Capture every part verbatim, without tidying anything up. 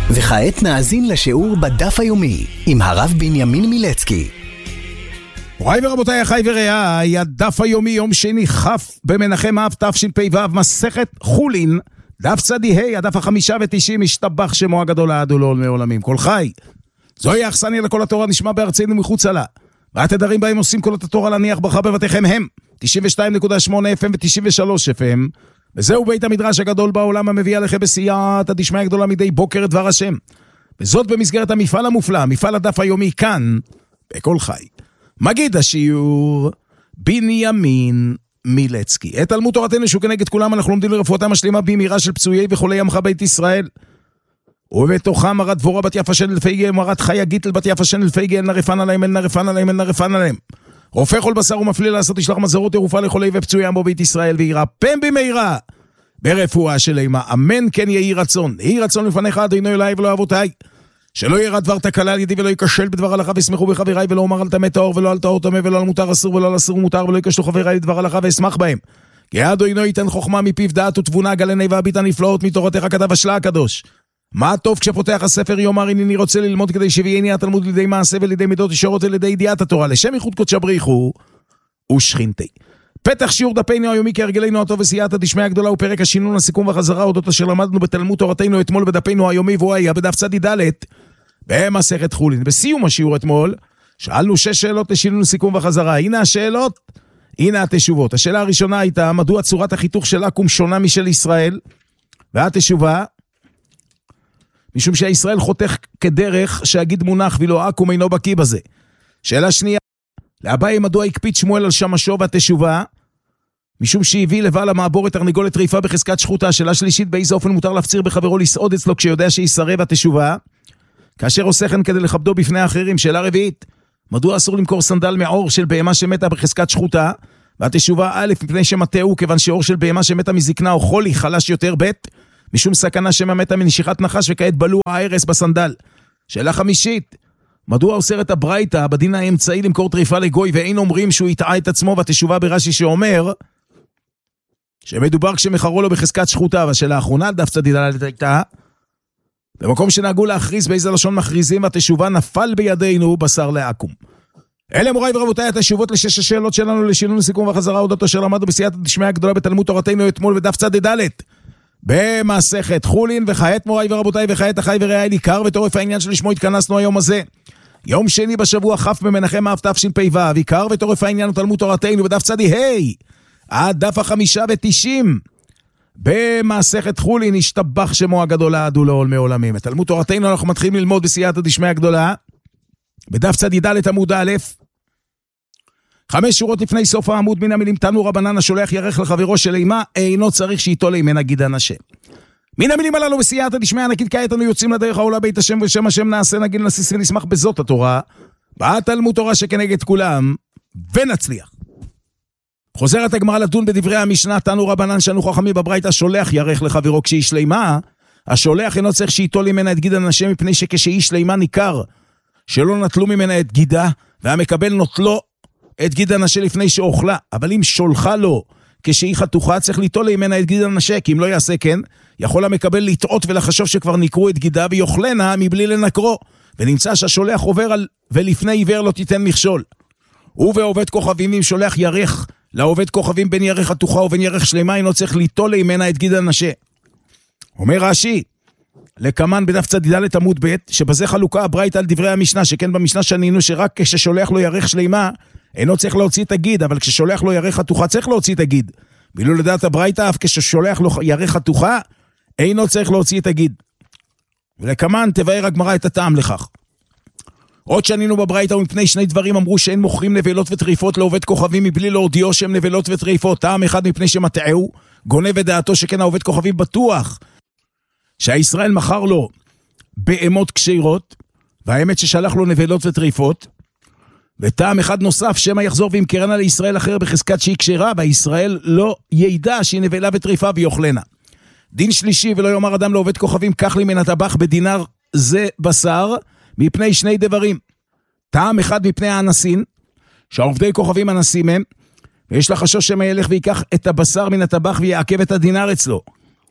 וכעת נאזין לשיעור בדף היומי עם הרב בנימין מילצקי. מוריי ורבותיי, אחי ורעיי, הדף היומי יום שני כ' במנחם אב תשפ"ו, מסכת חולין, דף צדי ה', הדף החמישה ותשעים, השתבח שמו הגדול לעד ולעולמי עולמים. כל חי, זוהי אכסניה לכל התורה נשמע בארצנו מחוצה לה. והתדרים בהם עושים כל התורה להניח ברכה בבתיכם הם תשעים ושתיים נקודה שמונה אף אם ו-תשעים ושלוש אף אם. וזהו בית המדרש הגדול בעולם המביא עליכם בסייעתא דשמיא גדולה מדי בוקר את דבר השם. וזאת במסגרת המפעל המופלא, מפעל הדף היומי כאן, בכל חי. מגיד השיעור, בנימין מילצקי. את תלמוד תורתנו שהוא כנגד כולם אנחנו לומדים לרפואתם השלימה במהרה של פצועי וחולי עמך בית ישראל. ובתוכם מרת דבורה בת יפה של אלפי מרת חיה גיטל בת יפה של אלפי אל נרפן עליהם, אל נרפן עליהם, אל נרפן עליהם. רופא כל בשר ומפליל לעשות ישלח מזרות תרופה לחולי ופצועי עמו בית ישראל, וירפם במהרה ברפואה שלמה. אמן כן יהי רצון. יהי רצון לפניך אדוני אלוהי ולא אבותיי, שלא ירא דבר תקלה על ידי ולא ייכשל בדבר הלכה וישמחו בחבריי, ולא אומר על טמא טהור ולא על טהור טמא ולא על מותר אסור ולא על אסור מותר, ולא ייכשלו חבריי בדבר הלכה ואשמח בהם. כי אדוני ייתן חוכמה מפיו דעת ותבונה גלני והביט הנפלאות מתורתך כתב השלה הקדוש. מה טוב כשפותח הספר יאמר הנני רוצה ללמוד כדי שיביאני התלמוד לידי מעשה ולידי מידות ישרות ולידי ידיעת התורה לשם ייחוד קודשא בריחו ושכינתי. פתח שיעור דפנו היומי כהרגלנו הטוב וסייעתא דשמיא הגדולה ופרק השינון הסיכום והחזרה אודות אשר למדנו בתלמוד תורתנו אתמול בדפנו היומי, והוא היה בדף צדי ד' במסכת חולין. בסיום השיעור אתמול שאלנו שש שאלות לשינון סיכום וחזרה. הנה השאלות, הנה התשובות. השאלה הראשונה הייתה מדוע צורת החיתוך של עכו"ם שונה משל ישראל, והתשובה משום שהישראל חותך כדרך שהגיד מונח ולא עכו"ם אינו בקיא בזה. שאלה שנייה, לאביי מדוע הקפיד שמואל על שמשו, והתשובה משום שהביא לבעל המעבור את תרנגולת טריפה בחזקת שחוטה. שאלה שלישית, באיזה אופן מותר להפציר בחברו לסעוד אצלו כשיודע שיסרב, התשובה כאשר עושה כן כדי לכבדו בפני האחרים. שאלה רביעית, מדוע אסור למכור סנדל מעור של בהמה שמתה בחזקת שחוטה, והתשובה א', מפני שמטעו, כיוון שעור של בהמה שמתה מזקנה או חולי חלש יותר, ב', משום סכנה שמא מתה מנשיכת נחש וכעת בלוע ההרס בסנדל. שאלה חמישית, מדוע אוסרת הברייתא בדין האמצעי למכור טריפה לגוי ואין אומרים שהוא יטעה את עצמו, והתשובה ברש"י שאומר שמדובר כשמכרו לו בחזקת שחוטה. והשאלה האחרונה דף צדי ד' הייתה במקום שנהגו להכריז באיזה לשון מכריזים, והתשובה נפל בידינו בשר לעכו"ם. אלה מוריי ורבותיי התשובות לשש השאלות שלנו לשינון סיכום וחזרה אודות אשר למדנו בסייעתא דשמיא הגדולה בתלמוד תורתנו אתמול בדף צדי ד' במסכת חולין. וכעת מוריי ורבותיי, וכעת אחי ורעיי, ניכר וטורף העניין שלשמו התכנסנו היום הזה, יום שני בשבוע כ' במנחם אב תשפ"ו. עיקר וטורף העניין תלמוד תורתנו בדף צדי ה' עד דף החמישה ותשעים במסכת חולין, השתבח שמו הגדול לעד ולעולמי עולמים. את תלמוד תורתנו אנחנו מתחילים ללמוד בסייעתא דשמיא הגדולה בדף צדי ד' עמוד א', חמש שורות לפני סוף העמוד, מן המילים תנו רבנן השולח ירך לחברו שלמה אינו צריך שאיתו לימנה גיד השם. מן המילים הללו בסייעתא דשמיא נגיד כעת אנו יוצאים לדרך העולה בית השם ושם השם נעשה נגיד נסיס ונשמח בזאת התורה בתלמוד תורה שכנגד כולם ונצליח. חוזרת הגמרא לדון בדברי המשנה תנו רבנן שאנו חכמים בברייתא שולח ירך לחברו כשאיש לימה, השולח אינו צריך שאיתו לימנה את גיד השם, מפני שכשאיש לימה ניכר שלא נטלו ממנה את גידה והמקבל נוטלו את גיד הנשה לפני שאוכלה. אבל אם שולחה לו כשהיא חתוכה צריך ליטול לימנה את גיד הנשה, כי אם לא יעשה כן יכול המקבל לטעות ולחשוב שכבר ניקרו את גידה ויוכלנה מבלי לנקרו, ונמצא שהשולח עובר על ולפני עיוור לא תיתן מכשול. ובעובד כוכבים אם שולח ירך לעובד כוכבים בין ירך חתוכה ובין ירך שלמה אינו צריך ליטול לימנה את גיד הנשה. אומר רש"י לקמן בדף צדי ד' עמוד ב' שבזה חלוקה הברייתא על דברי המשנה, שכן במשנה שנינו שרק כששולח לו ירך שלמה אינו צריך להוציא את הגיד, אבל כששולח לו ירך חתוכה צריך להוציא את הגיד. ואילו לדעת הברייתא אף כששולח לו ירך חתוכה אינו צריך להוציא את הגיד. ולקמן תבאר הגמרא את הטעם לכך. עוד שנינו בברייתא ומפני שני דברים אמרו שאין מוכרים נבלות וטריפות לעובד כוכבים מבלי להודיעו שהם נבלות וטריפות. טעם אחד מפני שמטעהו גונב את דעתו, שכן העובד כוכבים בטוח שהישראל מכר לו בהמות כשרות והאמת ששלח לו נבלות וטריפות. וטעם אחד נוסף שמא יחזור וימכרנה לישראל אחר בחזקת שהיא כשרה והישראל לא ידע שהיא נבלה וטריפה ויוכלנה. דין שלישי, ולא יאמר אדם לעובד כוכבים קח לי מן הטבח בדינר זה בשר, מפני שני דברים. טעם אחד מפני האנסין, שהעובדי כוכבים אנסים הם, ויש לה חשוש שמא ילך ויקח את הבשר מן הטבח ויעכב את הדינר אצלו.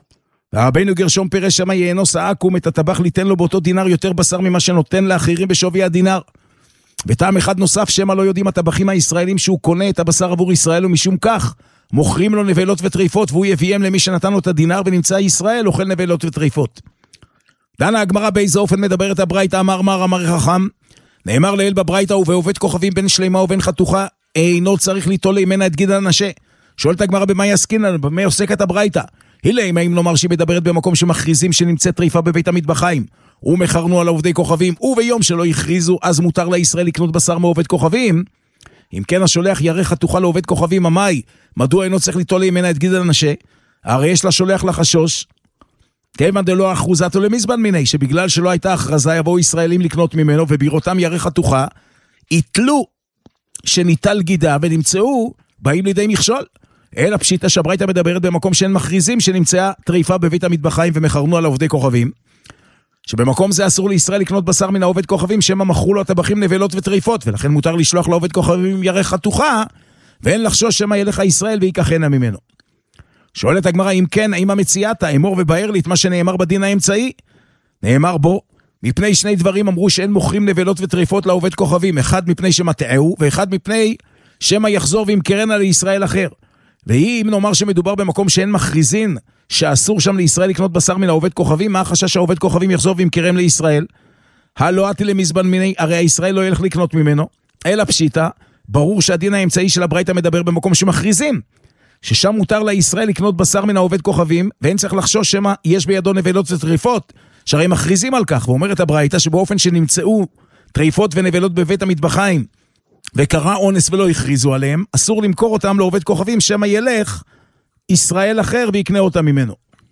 רבינו גרשום פירש שמה יאנוס העקום את הטבח ליתן לו באותו דינר יותר בשר ממה שנותן לאחרים בשווי הדינר. וטעם אחד נוסף שמה לא יודעים הטבחים הישראלים שהוא קונה את הבשר עבור ישראל, ומשום כך מוכרים לו נבלות וטריפות, והוא יביאם למי שנתן לו את הדינר, ונמצא ישראל אוכל נבלות וטריפות. דנה הגמרא באיזה אופן מדברת הברייתא, אמר מר אמר חכם, נאמר לאל בברייתא, ובעובד כוכבים בין שלמה ובין חתוכה אינו צריך ליטול ממנה את גיד הנשה. שואלת הגמרא במה יסקינן, במה עוסקת הברייתא? הילאים, האם נאמר שהיא מדברת במקום שמכריזים שנמצאת טריפה בבית המטבחיים ומחרנו על עובדי כוכבים, וביום שלא הכריזו אז מותר לישראל לקנות בשר מעובד כוכבים? אם כן השולח ירא חתוכה לעובד כוכבים, המאי מדוע אינו צריך ליטול ממנה את גיד הנשה? הרי יש לה שולח לחשוש כיוון דלא אחוזתו למזבן מיני, שבגלל שלא הייתה הכרזה יבואו ישראלים לקנות ממנו, ובראותם ירא חתוכה יתלו שניטל גידה ונמצאו באים לידי מכשול. אלא פשיטה שהברייתא מדברת במקום שאין מכריזים שנמצאה טריפה בבית המטבחיים ומחרנו על עובדי כוכבים, שבמקום זה אסור לישראל לקנות בשר מן העובד כוכבים, שמה מכרו לו הטבחים נבלות וטריפות, ולכן מותר לשלוח לעובד כוכבים ירא חתוכה, ואין לחשוש שמה ילך ישראל ויקחנה ממנו. שואלת הגמרא, אם כן, האם המציאתה אמור ובאר לי את מה שנאמר בדין האמצעי? נאמר בו, מפני שני דברים אמרו שאין מוכרים נבלות וטריפות לעובד כוכבים, אחד מפני שמטעהו, ואחד מפני שמה יחזור וימכרנה לישראל אחר. והיא, אם נאמר שמדובר במקום שאין מכריזין, שאסור שם לישראל לקנות בשר מן העובד כוכבים, מה החשש שהעובד כוכבים יחזור וימכרם לישראל? הלא עתי למזבן מיני, הרי הישראל לא ילך לקנות ממנו. אלא פשיטה, ברור שהדין האמצעי של הברייתא מדבר במקום שמכריזים, ששם מותר לישראל לקנות בשר מן העובד כוכבים, ואין צריך לחשוש שמה יש בידו נבלות וטריפות, שהרי מכריזים על כך. ואומרת הברייתא שבאופן שנמצאו טריפות ונבלות בבית המטבחיים, וקרה אונס ולא הכריזו עליהם, אסור למכור אותם לעובד כוכבים, שמה ילך ישראל אחר ויקנה אותם ממנו.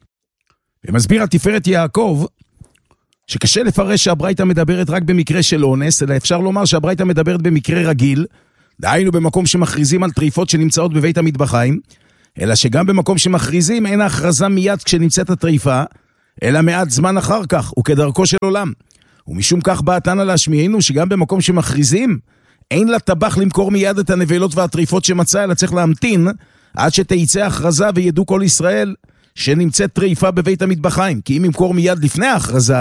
ומסביר התפארת יעקב, שקשה לפרש שהברייתא מדברת רק במקרה של אונס, אלא אפשר לומר שהברייתא מדברת במקרה רגיל, דהיינו במקום שמכריזים על טריפות שנמצאות בבית המטבחיים, אלא שגם במקום שמכריזים אין ההכרזה מיד כשנמצאת הטריפה, אלא מעט זמן אחר כך, וכדרכו של עולם. ומשום כך בא תנא להשמיענו שגם במקום שמכריזים, אין לטבח למכור מיד את הנבלות והטריפות שמצא, אלא צריך להמתין עד שתייצא הכרזה וידעו כל ישראל שנמצאת טריפה בבית המטבחיים. כי אם ימכור מיד לפני ההכרזה,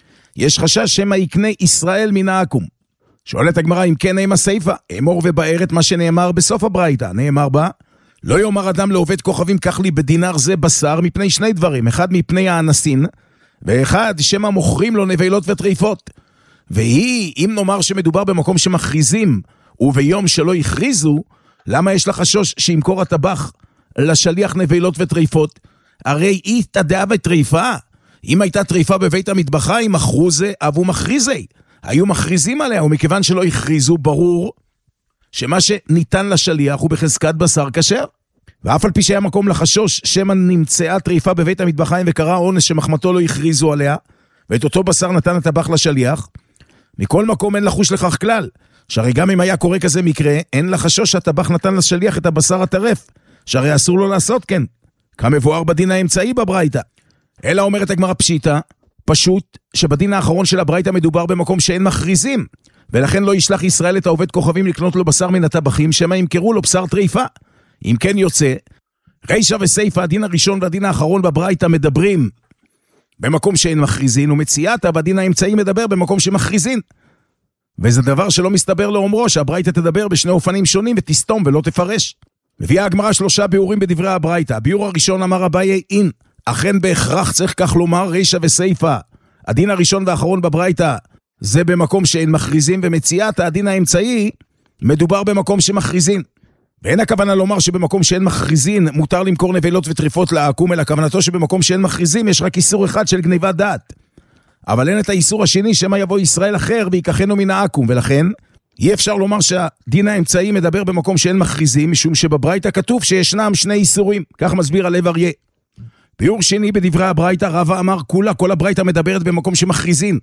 יש חשש שמה יקנה ישראל מן העקום. שואלת הגמרא, אם כן האם הסיפה, אמור ובאר את מה שנאמר בסוף הברייתא, נאמר בה, לא יאמר אדם לעובד כוכבים, קח לי בדינר זה בשר, מפני שני דברים, אחד מפני האנסין, ואחד שמה מוכרים לו נבלות וטריפות. והיא, אם נאמר שמדובר במקום שמכריזים, וביום שלא הכריזו, למה יש לחשוש שימכור הטבח לשליח נבלות וטריפות? הרי היא תדעה וטריפה, אם הייתה טריפה בבית המטבחיים, מכרו זה, אבו מכריזי. היו מכריזים עליה, ומכיוון שלא הכריזו, ברור שמה שניתן לשליח הוא בחזקת בשר כשר. ואף על פי שהיה מקום לחשוש שמה נמצאה טריפה בבית המטבחיים וקרה אונס שמחמתו לא הכריזו עליה, ואת אותו בשר נתן הטבח לשליח, מכל מקום אין לחוש לכך כלל, שהרי גם אם היה קורה כזה מקרה, אין לחשוש שהטבח נתן לשליח את הבשר הטרף, שהרי אסור לו לעשות כן, כמבואר בדין האמצעי בברייתא. אלא אומרת הגמרא פשיטה, פשוט שבדין האחרון של הברייתא מדובר במקום שאין מכריזים, ולכן לא ישלח ישראל את העובד כוכבים לקנות לו בשר מן הטבחים, שמה ימכרו לו בשר טריפה. אם כן יוצא, רישא וסיפא, הדין הראשון והדין האחרון בברייתא מדברים במקום שאין מכריזין, ומציאתא בדין האמצעי מדבר במקום שמכריזין. וזה דבר שלא מסתבר לאומרו, שהברייתא תדבר בשני אופנים שונים ותסתום ולא תפרש. מביאה הגמרא שלושה ביאורים בדברי הברייתא. הביאור הראשון אמר אביי אין, אכן בהכרח צריך כך לומר רישא וסיפא. הדין הראשון והאחרון בברייתא זה במקום שאין מכריזין, ומציאתא הדין האמצעי מדובר במקום שמכריזין. ואין הכוונה לומר שבמקום שאין מכריזין מותר למכור נבלות וטריפות לעקום, אלא כוונתו שבמקום שאין מכריזים יש רק איסור אחד של גניבת דעת. אבל אין את האיסור השני שמה יבוא ישראל אחר ויקחנו מן העקום, ולכן אי אפשר לומר שהדין האמצעי מדבר במקום שאין מכריזים, משום שבברייתא כתוב שישנם שני איסורים, כך מסביר הלב אריה. ביאור שני בדברי הברייתא, רבא אמר כולה, כל הברייתא מדברת במקום שמכריזים.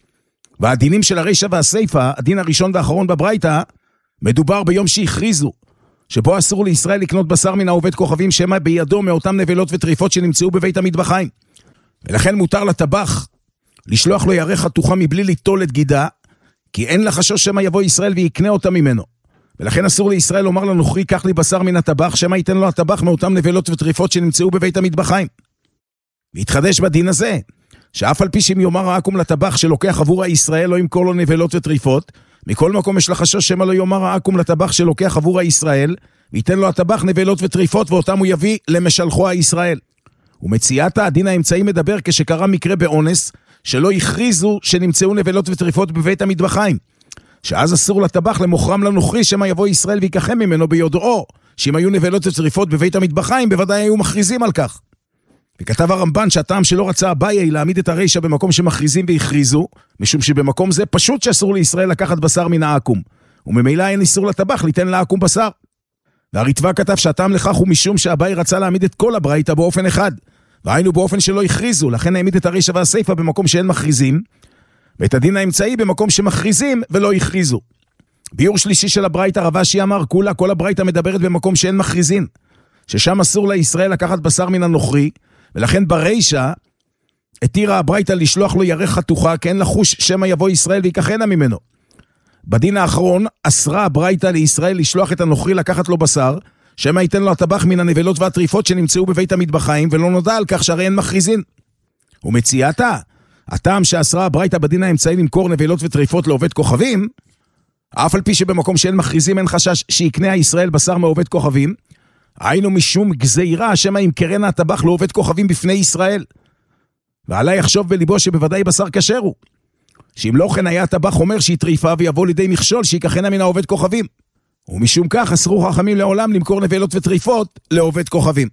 והדינים של הרישא והסיפא, הדין הראשון והאחרון בברייתא, מדובר ביום שהכריזו, שבו אסור לישראל לקנות בשר מן העובד כוכבים שמה בידו מאותם נבלות וטריפות שנמצאו בבית המטבחיים. ולכן מותר לטבח לשלוח לו ירא חתוכה מבלי ליטול את גידה, כי אין לחשוש שמה יבוא ישראל ויקנה אותה ממנו. ולכן אסור לישראל לומר לנוכרי, קח לי בשר מן הטבח, שמה ייתן לו הטבח מאותם נבלות וטריפות שנמצאו בבית המטבחיים. והתחדש בדין הזה, שאף על פי שאם יאמר העקום לטבח שלוקח עבור הישראל לא ימכור לו נבלות וטריפות, מכל מקום יש לחשוש שמא לא יאמר העקום לטבח שלוקח עבור הישראל, וייתן לו הטבח נבלות וטריפות ואותם הוא יביא למשלחו הישראל. ומציאת הדין האמצעי מדבר כשקרה מקרה באונס, שלא הכריזו שנמצאו נבלות וטריפות בבית המטבחיים, שאז אסור לטבח למוכרם לנוכרי שמא יבוא ישראל ויקחם ממנו ביודעו, שאם היו נבלות וטריפות בבית המטבחיים בוודאי היו מכריזים על כך. וכתב הרמב"ן שהטעם שלא רצה אביי להעמיד את הרישא במקום שמכריזים והכריזו, משום שבמקום זה פשוט שאסור לישראל לקחת בשר מן העקום, וממילא אין איסור לטבח ליתן לעקום בשר. והריטב"א כתב שהטעם לכך הוא משום שאביי רצה להעמיד את כל הברייתא באופן אחד, והיינו באופן שלא הכריזו, לכן העמיד את הרישא והסיפא במקום שאין מכריזים, ואת הדין האמצעי במקום שמכריזים ולא הכריזו. ביור שלישי של הברייתא רב אשי אמר, כולה כל הברייתא מדברת במקום שאין מכריזין, ששם אסור לישראל לקחת בשר מן הנוכרי, ולכן ברישא התירה הברייתא לשלוח לו ירך חתוכה, כן לחוש שמא יבוא ישראל ויקחנה ממנו. בדין האחרון אסרה הברייתא לישראל לשלוח את הנוכרי לקחת לו בשר, שמא ייתן לו הטבח מן הנבלות והטריפות שנמצאו בבית המטבחיים, ולא נודע על כך שהרי אין מכריזין. ומציאתה, הטעם שאסרה הברייתא בדין האמצעי למכור נבלות וטריפות לעובד כוכבים, אף על פי שבמקום שאין מכריזים אין חשש שיקנה הישראל בשר מעובד כוכבים, היינו משום גזירה שמא ימכרנה הטבח לעובד כוכבים בפני ישראל. ועלי יחשוב בליבו שבוודאי בשר כשר הוא, שאם לא כן היה הטבח אומר שהיא טריפה ויבוא לידי מכשול שיקחנה מן העובד כוכבים. ומשום כך אסרו חכמים לעולם למכור נבלות וטריפות לעובד כוכבים.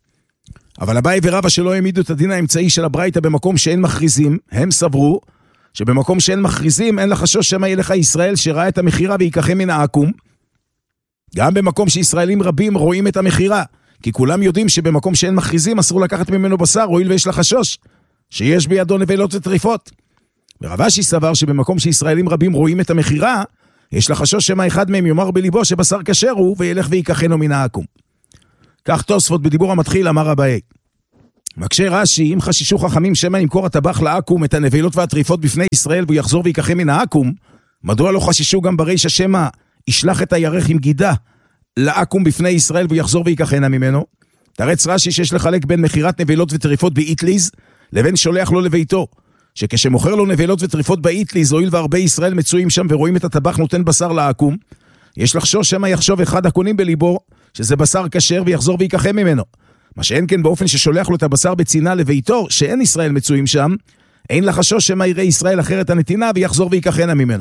אבל אביי ורבא שלא העמידו את הדין האמצעי של הברייתא במקום שאין מכריזים, הם סברו שבמקום שאין מכריזים אין לחשוש שמא ילך ישראל שראה את המחירה ויקחם מן העקום, גם במקום שישראלים רבים רואים את המחירה, כי כולם יודעים שבמקום שאין מכריזים אסור לקחת ממנו בשר, הואיל ויש לחשוש שיש בידו נבלות וטריפות. ורב אשי סבר שבמקום שישראלים רבים רואים את המחירה, יש לחשוש שמא אחד מהם יאמר בליבו שבשר כשר הוא וילך ויקחנו מן העקום. כך תוספות בדיבור המתחיל אמר אביי. מקשה רש"י, אם חששו חכמים שמא ימכור הטבח לעקום את הנבלות והטריפות בפני ישראל והוא יחזור ויקחם מן העקום, מדוע לא חששו גם ברישא שמא ישלח את הירך עם גידה לעקום בפני ישראל והוא יחזור ויקחנה ממנו? תרץ רש"י שיש לחלק בין מחירת נבלות וטריפות באיטליז לבין שולח לו לביתו, שכשמוכר לו נבלות וטריפות באיטליז, הואיל והרבה ישראל מצויים שם ורואים את הטבח נותן בשר לעקום, יש לחשוש שמא יחשוב אחד הקונים בליבו שזה בשר כשר ויחזור ויקחם ממנו. מה שאין כן באופן ששולח לו את הבשר בצינה לביתו, שאין ישראל מצויים שם, אין לחשוש שמא יראה ישראל אחרת הנתינה ויחזור ויקחנה ממנו.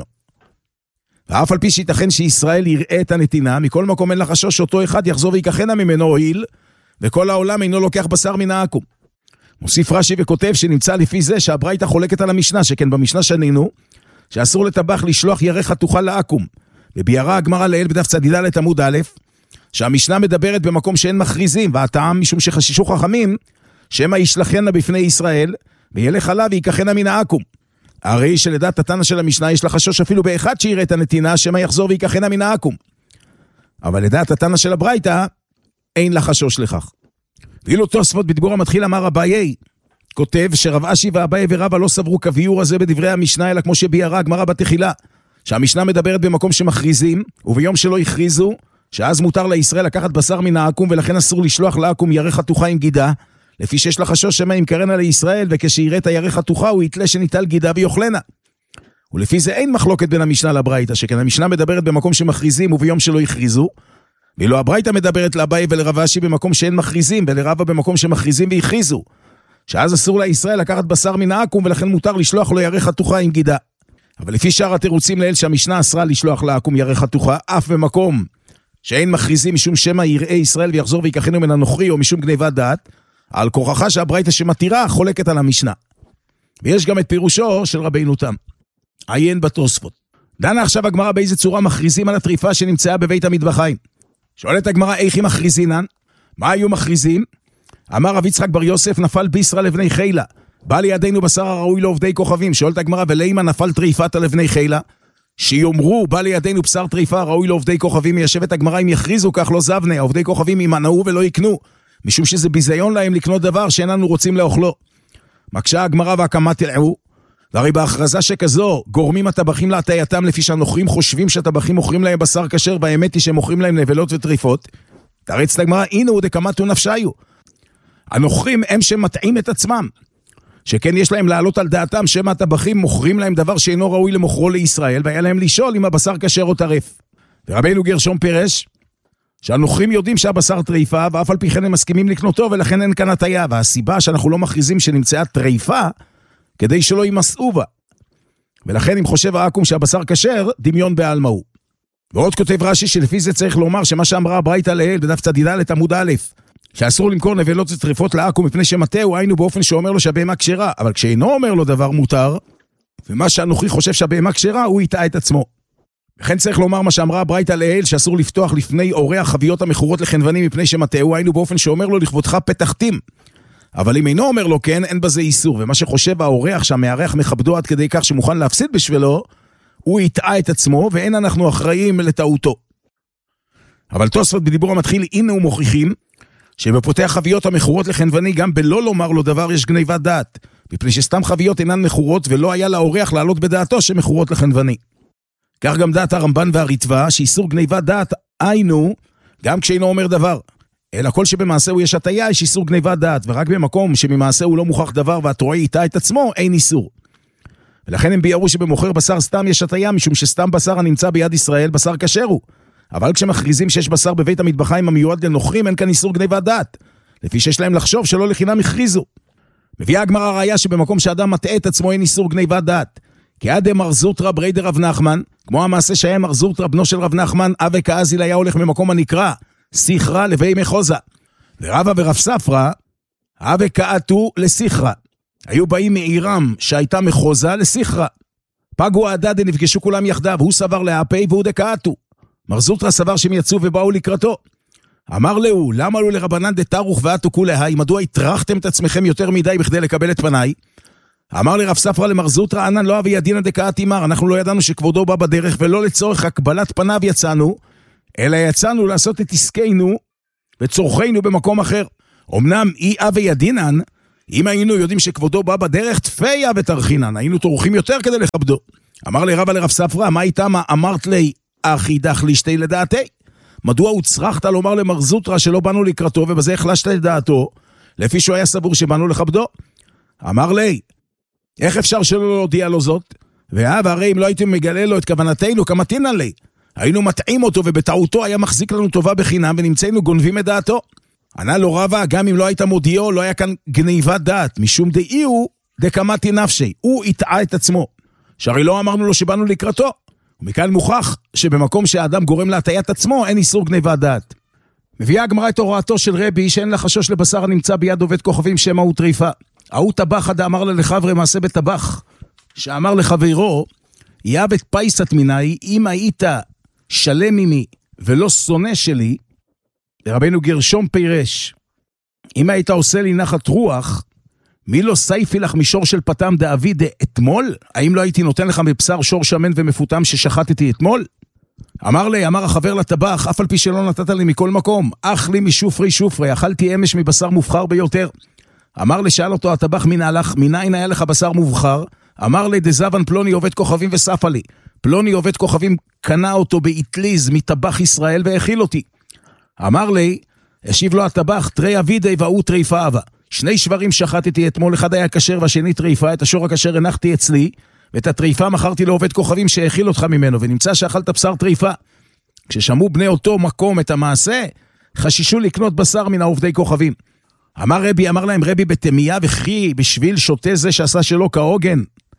ואף על פי שיתכן שישראל יראה את הנתינה, מכל מקום אין לחשוש שאותו אחד יחזור ויקחנה ממנו הועיל, וכל העולם אינו לוקח בשר מן העקום. מוסיף רש"י וכותב שנמצא לפי זה שהברייתא חולקת על המשנה, שכן במשנה שנינו, שאסור לטבח לשלוח ירך חתוכה לעקום. וביארה הגמרא לעיל בדף צ"ד עמוד א', שהמשנה מדברת במקום שאין מכריזים, והטעם משום שחששו חכמים, שמא ישלחנה בפני ישראל, וילך עליו ויקחנה מן העקום. הרי שלדעת התנא של המשנה יש לחשוש אפילו באחד שיראה את הנתינה, שמא יחזור ויקחנה מן העקום. אבל לדעת התנא של הברייתא, אין לחשוש לכך. ואילו תוספות בדיבור המתחיל אמר אביי, כותב שרב אשי ואביי ורבא לא סברו כביור הזה בדברי המשנה, אלא כמו שביארה הגמרא בתחילה, שהמשנה מדברת במקום שמכריזים, וביום שלא הכריזו, שאז מותר לישראל לקחת בשר מן העקום, ולכן אסור לשלוח לעקום ירך חתוכה עם גידה, לפי שיש לחשוש שמא ימכרנה לישראל, וכשיראה את הירך חתוכה הוא יתלה שניטל גידה ויאכלנה. ולפי זה אין מחלוקת בין המשנה לברייתא, שכן המשנה מדברת במקום שמכריזים וביום שלא הכריזו, ואילו הברייתא מדברת לאביי ולרב אשי במקום שאין מכריזים, ולרבא במקום שמכריזים והכריזו, שאז אסור לישראל לקחת בשר מן העקום, ולכן מותר לשלוח לו ירך חתוכה עם גידה. אבל לפי שאר התירוצים לאל שהמשנה אסרה לשלוח לעקום ירך חתוכה, אף במקום שאין מכריזים משום שמא יראה ישראל ויחזור ויקחנו מן הנוכרי, או משום גניבת דעת, על כורחה שהברייתא שמתירה חולקת על המשנה. ויש גם את פירושו של רבינו תם. עיין בתוספות. דנה עכשיו הגמרא באיזה צורה מכריזים על הטריפה שנמצאה בבית המטבחיים. שואלת הגמרא איך היא מכריזינן? מה היו מכריזים? אמר רב יצחק בר יוסף, נפל בישרה לבני חילה, בא לידינו בשר הראוי לעובדי כוכבים. שואלת הגמרא, ולמה נפל טריפת לבני חילה? שיאמרו בא לידינו בשר טריפה ראוי לעובדי כוכבים, מיישבת הגמרא אם יכריזו כך לא זבנה, עובדי כוכבים ימנעו ולא יקנו, משום שזה ביזיון להם לקנות דבר שאיננו רוצים לאוכלו. מקשה הגמרא והקמת תלעו, והרי בהכרזה שכזו גורמים הטבחים להטייתם לפי שהנוכרים חושבים שהטבחים מוכרים להם בשר כשר, והאמת היא שהם מוכרים להם נבלות וטריפות. תרץ לגמרא, הנה הוא דקמתו נפשיו. הנוכרים הם שמטעים את עצמם, שכן יש להם לעלות על דעתם שמה הטבחים מוכרים להם דבר שאינו ראוי למוכרו לישראל, והיה להם לשאול אם הבשר כשר או טרף. ורבינו גרשום פירש, שהנוכרים יודעים שהבשר טריפה, ואף על פי כן הם מסכימים לקנותו, ולכן אין כאן הטעיה, והסיבה שאנחנו לא מכריזים שנמצאה טריפה, כדי שלא יימסעו בה. ולכן אם חושב העקום שהבשר כשר, דמיון בעלמא הוא. ועוד כותב רש"י שלפי זה צריך לומר שמה שאמרה הברייתא לעיל בדף צ"ד עמוד א', שאסור למכור נבלות וטריפות לעקום מפני שמטהו, היינו באופן שאומר לו שהבהמה כשרה, אבל כשאינו אומר לו דבר מותר, ומה שהנוכרי חושב שהבהמה כשרה, הוא יטעה את עצמו. וכן צריך לומר מה שאמרה הברייתא לעיל, שאסור לפתוח לפני אורח חביות המכורות לחנוונים מפני שמטהו, היינו באופן שאומר לו לכבודך פתחתים. אבל אם אינו אומר לו כן, אין בזה איסור, ומה שחושב האורח שהמארח מכבדו עד כדי כך שמוכן להפסיד בשבילו, הוא יטעה את עצמו, ואין אנחנו אחראים לטעותו. אבל תוספות בדיבור המתחיל, הנה הוא מוכיחים, שבפותח חביות המכורות לחנווני, גם בלא לומר לו דבר יש גניבת דעת, מפני שסתם חביות אינן מכורות, ולא היה לאורח לעלות בדעתו שמכורות לחנווני. כך גם דעת הרמב"ן והריטב"א, שאיסור גניבת דעת היינו, גם כשאינו אומר דבר. אלא כל שבמעשהו יש הטעיה, יש איסור גניבת דעת, ורק במקום שממעשהו לא מוכח דבר, והתורה יטעה את עצמו, אין איסור. ולכן הם ביארו שבמוכר בשר סתם יש הטעיה, משום שסתם בשר הנמצא ביד ישראל, בשר כשר הוא. אבל כשמכריזים שיש בשר בבית המטבחיים המיועד לנוכרים, אין כאן איסור גניבת דעת. לפי שיש להם לחשוב שלא לחינם הכריזו. מביאה הגמרא ראיה שבמקום שאדם מטעה את עצמו אין איסור גניבת דעת. כי עד מר זוטרא ברי דרב נחמן, כמו המעשה שהיה מר זוטרא בנו של רב נחמן, אבי כאזיל היה הולך ממקום הנקרא, סיחרא לבי מחוזה. ורבא ורב ספרא, אבי כאתו לסיחרא. היו באים מעירם שהייתה מחוזה לסיחרא. פגו העדד נפגשו כולם יחדיו, הוא סבר להפי והוא דקאתו. מר זוטרא סבר שהם יצאו ובאו לקראתו. אמר לו, למה לו לרבנן דתרוך ואתו כולהי, מדוע הטרחתם את עצמכם יותר מדי בכדי לקבל את פניי? אמר לרב ספרא למר זוטרא, אנן לא אבי ידינא דקאתי מר, אנחנו לא ידענו שכבודו בא בדרך, ולא לצורך הקבלת פניו יצאנו, אלא יצאנו לעשות את עסקנו וצורכנו במקום אחר. אמנם אי אבי ידינן, אם היינו יודעים שכבודו בא בדרך, תפיה ותרחינן, היינו טורחים יותר כדי לכבדו. אמר לרבא לרב ספרא, מה איתה מה אמרת לי, אחי דח לשתי לדעתי? מדוע הוצרכת לומר למר זוטרא שלא באנו לקראתו, ובזה החלשת לדעתו, לפי שהוא היה סבור שבאנו לכבדו? אמר לי, איך אפשר שלא להודיע לו זאת? ואב, הרי אם לא הייתם מגלה לו את כוונתנו, כמתינן לי. היינו מטעים אותו, ובטעותו היה מחזיק לנו טובה בחינם, ונמצאנו גונבים את דעתו. ענה לו רבא, גם אם לא היית מודיעו, לא היה כאן גניבת דעת, משום דאי הוא דקמתי נפשי, הוא יטעה את עצמו. שהרי לא אמרנו לו שבאנו לקראתו. ומכאן מוכח שבמקום שהאדם גורם להטיית עצמו, אין איסור גניבת דעת. מביאה הגמרא את הוראתו של רבי, שאין לחשוש לבשר הנמצא ביד עובד כוכבים שמה הוא טריפה. ההוא טבח עד אמר לחברי מעשה בטבח, שאמר לחברו, יאבד פייסת מיני, אם היית שלם ממי ולא שונא שלי, לרבנו גרשום פירש, אם היית עושה לי נחת רוח, מי לא סייפי לך משור של פתם דאבי דאתמול? האם לא הייתי נותן לך מבשר שור שמן ומפותם ששחטתי אתמול? אמר לי, אמר החבר לטבח, אף על פי שלא נתת לי מכל מקום, אך לי משופרי שופרי, אכלתי אמש מבשר מובחר ביותר. אמר לי, שאל אותו הטבח, מנין היה לך בשר מובחר? אמר לי, דזבן פלוני עובד כוכבים וספה לי. פלוני עובד כוכבים קנה אותו באטליז מטבח ישראל והאכיל אותי. אמר לי, השיב לו הטבח, תרי אבידי והוא טריפה אבה. שני שברים שחטתי אתמול, אחד היה כשר והשני טריפה, את השור הכשר הנחתי אצלי, ואת הטריפה מכרתי לעובד כוכבים שהאכיל אותך ממנו, ונמצא שאכלת בשר טריפה. כששמעו בני אותו מקום את המעשה, חשישו לקנות בשר מן העובדי כוכבים. אמר רבי, אמר להם רבי בתמיה וכי בשביל שוטה זה שעשה שלא כהוגן,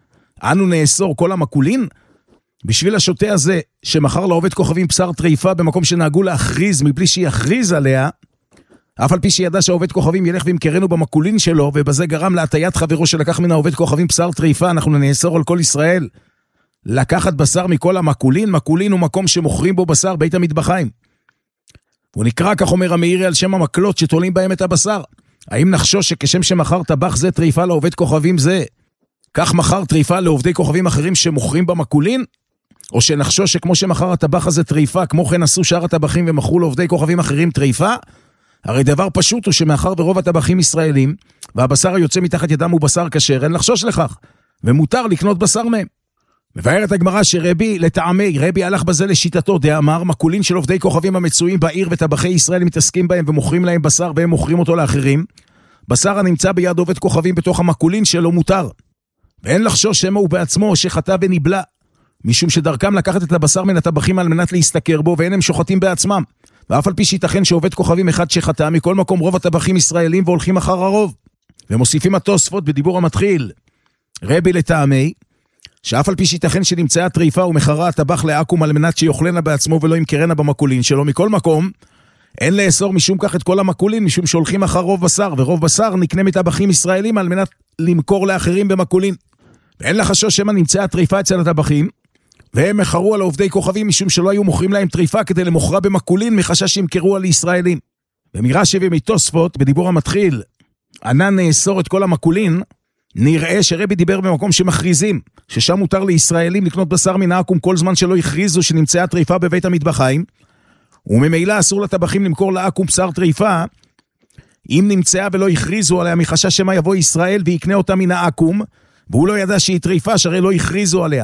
אנו נאסור כל המקולין? בשביל השוטה הזה שמחר לעובד כוכבים בשר טריפה במקום שנהגו להכריז מבלי שיכריז עליה, אף על פי שידע שהעובד כוכבים ילך וימכרנו במקולין שלו, ובזה גרם להטיית חברו שלקח מן העובד כוכבים בשר טריפה, אנחנו נאסור על כל ישראל לקחת בשר מכל המקולין. מקולין הוא מקום שמוכרים בו בשר, בית המטבחיים. הוא נקרא, כך אומר המאירי, על שם המקלות שתולים בהם את הבשר. האם נחשוש שכשם שמחר טבח זה טריפה לעובד כוכבים זה, כך מחר טריפה לעובדי כוכבים אחרים שמוכרים במקולין? או שנחשוש שכמו שמחר הטבח הזה טריפה, כמו כן עשו שאר הטבחים ומכרו לעובדי כוכבים אחרים טריפה? הרי דבר פשוט הוא שמאחר ברוב הטבחים ישראלים, והבשר היוצא מתחת ידם הוא בשר כשר, אין לחשוש לכך, ומותר לקנות בשר מהם. מבארת הגמרא שרבי לטעמי, רבי הלך בזה לשיטתו, דאמר, מקולין של עובדי כוכבים המצויים בעיר וטבחי ישראל מתעסקים בהם ומוכרים להם בשר והם מוכרים אותו לאחרים, בשר הנמצא ביד עובד כוכבים בתוך המקולין שלו מותר. ואין לחשוש שמא הוא בעצמו שחטא ונבלע, משום שדרכם לקחת את הבשר מן הטבחים על מנת להסתכר בו, ואין הם שוחטים בעצמם. ואף על פי שיתכן שעובד כוכבים אחד שחטא, מכל מקום רוב הטבחים ישראלים והולכים אחר הרוב. ומוסיפים התוספות בדיבור המתחיל, רבי לטעמי, שאף על פי שיתכן שנמצאה טריפה ומחרה הטבח לעקום על מנת שיוכלנה בעצמו ולא ימכרנה במקולין שלו, מכל מקום אין לאסור משום כך את כל המקולין, משום שהולכים אחר רוב בשר, ורוב בשר נקנה מטבחים ישראלים על מנת למכור לאחרים במקולין. ואין לחשוש שמא נמצאה טריפה אצל הטבחים, והם מחרו על עובדי כוכבים משום שלא היו מוכרים להם טריפה כדי למוכרה במקולין מחשש שימכרו על ישראלים. ומרש"י ומתוספות בדיבור המתחיל, ענן נאסור את כל המקולין, נראה שרבי דיבר במקום שמכריזים, ששם מותר לישראלים לקנות בשר מן העקום כל זמן שלא הכריזו שנמצאה טריפה בבית המטבחיים, וממילא אסור לטבחים למכור לעקום בשר טריפה, אם נמצאה ולא הכריזו עליה מחשש שמא יבוא ישראל ויקנה אותה מן העקום, והוא לא ידע שהיא טריפה שהרי לא הכריזו עליה.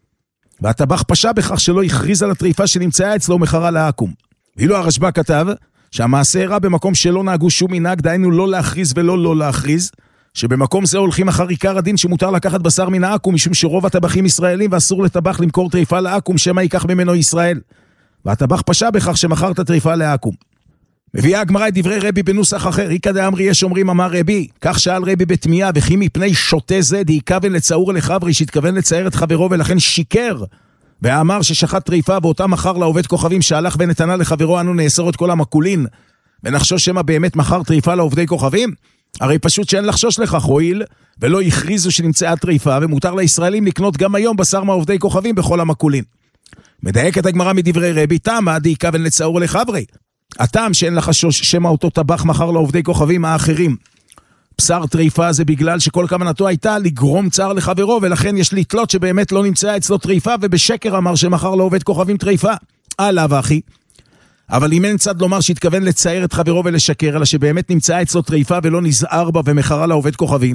והטבח פשע בכך שלא הכריז על הטריפה שנמצאה אצלו מחרה לעקום. ואילו הרשב"א כתב שהמעשה אירע במקום שלא נהגו שום מנהג, דהיינו לא להכריז ולא לא להכריז, שבמקום זה הולכים אחר עיקר הדין שמותר לקחת בשר מן העקום, משום שרוב הטבחים ישראלים ואסור לטבח למכור טריפה לעקום שמא ייקח ממנו ישראל. והטבח פשע בכך שמכר את הטריפה לעקום. מביאה הגמרא את דברי רבי בנוסח אחר, איקא דאמרי יש אומרים אמר רבי, כך שאל רבי בתמיהה, וכי מפני שוטה זה דהיכוון לצעור לחברי, שהתכוון לצייר את חברו ולכן שיקר, ואמר ששחט טריפה ואותה מכר לעובד כוכבים שהלך ונתנה לחברו, אנו נאסור את כל המקולין, ונחשוש שמא באמת מכר טריפה לעובדי כוכבים? הרי פשוט שאין לחשוש לכך, הועיל ולא הכריזו שנמצאה טריפה, ומותר לישראלים לקנות גם היום בשר מעובדי כוכבים בכל המקולין. מדייק את הגמרא מדברי רבי, תמה דהיכוון לצעור לחברי, הטעם שאין לחשוש שמא אותו טבח מכר לעובדי כוכבים האחרים בשר טריפה זה בגלל שכל כוונתו הייתה לגרום צער לחברו, ולכן יש לתלות שבאמת לא נמצאה אצלו טריפה, ובשקר אמר שמכר לעובד כוכבים טריפה. עליו אחי. אבל אם אין צד לומר שהתכוון לצייר את חברו ולשקר, אלא שבאמת נמצאה אצלו טריפה ולא נזהר בה ומכרה לעובד כוכבים,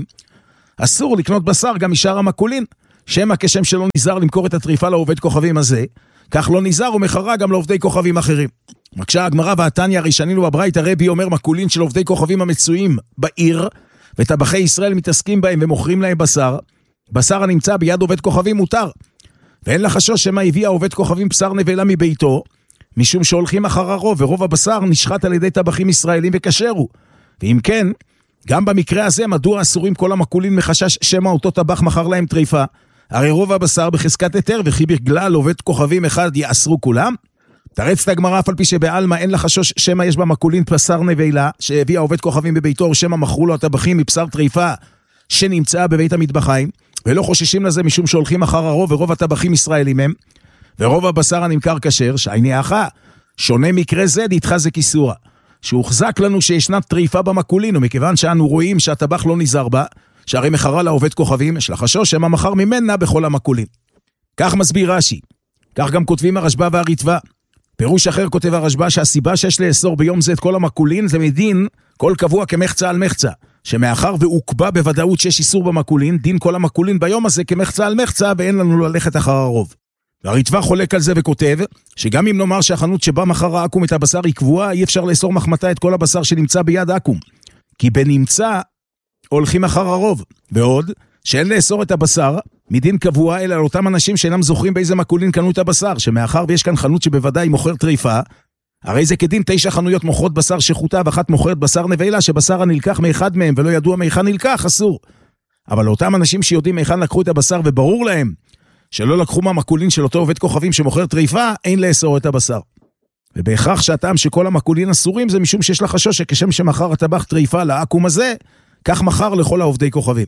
אסור לקנות בשר גם משאר המקולין, שמא כשם שלא נזהר למכור את הטריפה לעובד כוכבים הזה, כך לא נזהר ומכרה גם לעובדי כוכבים אחרים. מקשה הגמרא והתניא הראשונים בברייתא, רבי אומר מקולין של עובדי כוכבים המצויים בעיר, וטבחי ישראל מתעסקים בהם ומוכרים להם בשר, בשר הנמצא ביד עובד כוכבים מותר, ואין לחשוש שמא הביא העובד כוכבים בשר נבלה מביתו, משום שהולכים אחר הרוב, ורוב הבשר נשחט על ידי טבחים ישראלים וקשרו. ואם כן, גם במקרה הזה מדוע אסורים כל המקולין מחשש שמא אותו טבח מכר להם טריפה? הרי רוב הבשר בחזקת היתר, וכי בגלל עובד כוכבים אחד יאסרו כולם? תרץ את הגמרא אף על פי שבעלמא אין לחשוש שמא יש במקולין בשר נבלה שהביא העובד כוכבים בביתו, או שמא מכרו לו הטבחים מבשר טריפה שנמצאה בבית המטבחיים, ולא חוששים לזה משום שהולכים אחר הרוב, ורוב הטבחים ישראלים הם, ורוב הבשר הנמכר כשר, שהייני אחא, שונה מקרה זה דתחא זה כיסורא, שהוחזק לנו שישנה טריפה במקולין, ומכיוון שאנו רואים שהטבח לא נזהר בה, שהרי מכרה לעובד כוכבים, יש לחשוש שמא מכר ממנה בכל המקולין. כך מסביר רש"י, כך גם כותבים הרשב"א והריטב"א. פירוש אחר כותב הרשב"א שהסיבה שיש לאסור ביום זה את כל המקולין, זה מדין כל קבוע כמחצה על מחצה, שמאחר והוקבע בוודאות שיש איסור במקולין, דין כל המקולין ביום הזה כמחצה על מחצה, ואין לנו ללכת אחר הרוב. והריטב"א חולק על זה וכותב, שגם אם נאמר שהחנות שבה מכר העקום את הבשר היא קבועה, אי אפשר לאסור מחמתה את כל הבשר שנמצא ביד העקום, כי בנמצא הולכים אחר הרוב, ועוד שאין לאסור את הבשר מדין קבוע, אלא על אותם אנשים שאינם זוכרים באיזה מקולין קנו את הבשר, שמאחר ויש כאן חנות שבוודאי מוכר טריפה, הרי זה כדין תשע חנויות מוכרות בשר שחוטה, ואחת מוכרת בשר נבלה, שבשר הנלקח מאחד מהם ולא ידוע מאיכן נלקח, אסור. אבל לאותם אנשים שיודעים מאיכן לקחו את הבשר וברור להם שלא לקחו מהמקולין של אותו עובד כוכבים שמוכר טריפה, אין לאסור את הבשר. ובהכרח שהטעם שכל המקולין אסורים זה משום שיש לחשוש שכשם שמכר הטבח טריפה לעקום הזה, כך מכר לכל העובדי כוכבים.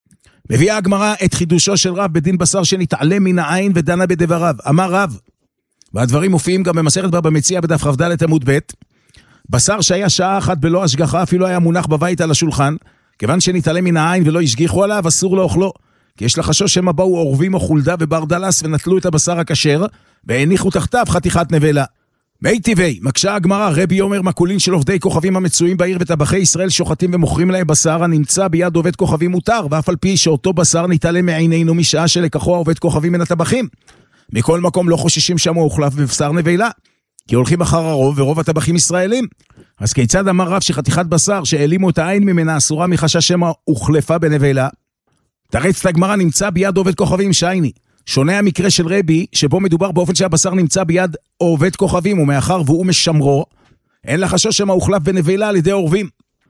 מביאה הגמרא את חידושו של רב בדין בשר שנתעלם מן העין ודנה בדבריו. אמר רב, והדברים מופיעים גם במסכת בבא מציעא בדף כ"ד עמוד ב', בשר שהיה שעה אחת בלא השגחה אפילו היה מונח בבית על השולחן, כיוון שנתעלם מן העין ולא השגיחו עליו, אסור לאוכלו, כי יש לחשוש שמא באו עורבים או חולדה וברדלס ונטלו את הבשר הכשר והניחו תחתיו חתיכת נבלה. מי טבעי, מקשה הגמרא, רבי אומר מקולין של עובדי כוכבים המצויים בעיר וטבחי ישראל שוחטים ומוכרים להם בשר הנמצא ביד עובד כוכבים מותר, ואף על פי שאותו בשר נתעלם מעינינו משעה שלקחו העובד כוכבים מן הטבחים. מכל מקום לא חוששים שם הוא הוחלף בבשר נבלה, כי הולכים אחר הרוב ורוב הטבחים ישראלים, אז כיצד אמר רב שחתיכת בשר שהעלימו את העין ממנה אסורה מחשש שמא הוחלפה בנבלה? תרץ הגמרא נמצא ביד עובד כוכבים שייני. שונה המקרה של רבי, שבו מדובר באופן שהבשר נמצא ביד עובד כוכבים, ומאחר והוא משמרו, אין לחשוש שמא הוחלף בנבלה על ידי עורבים.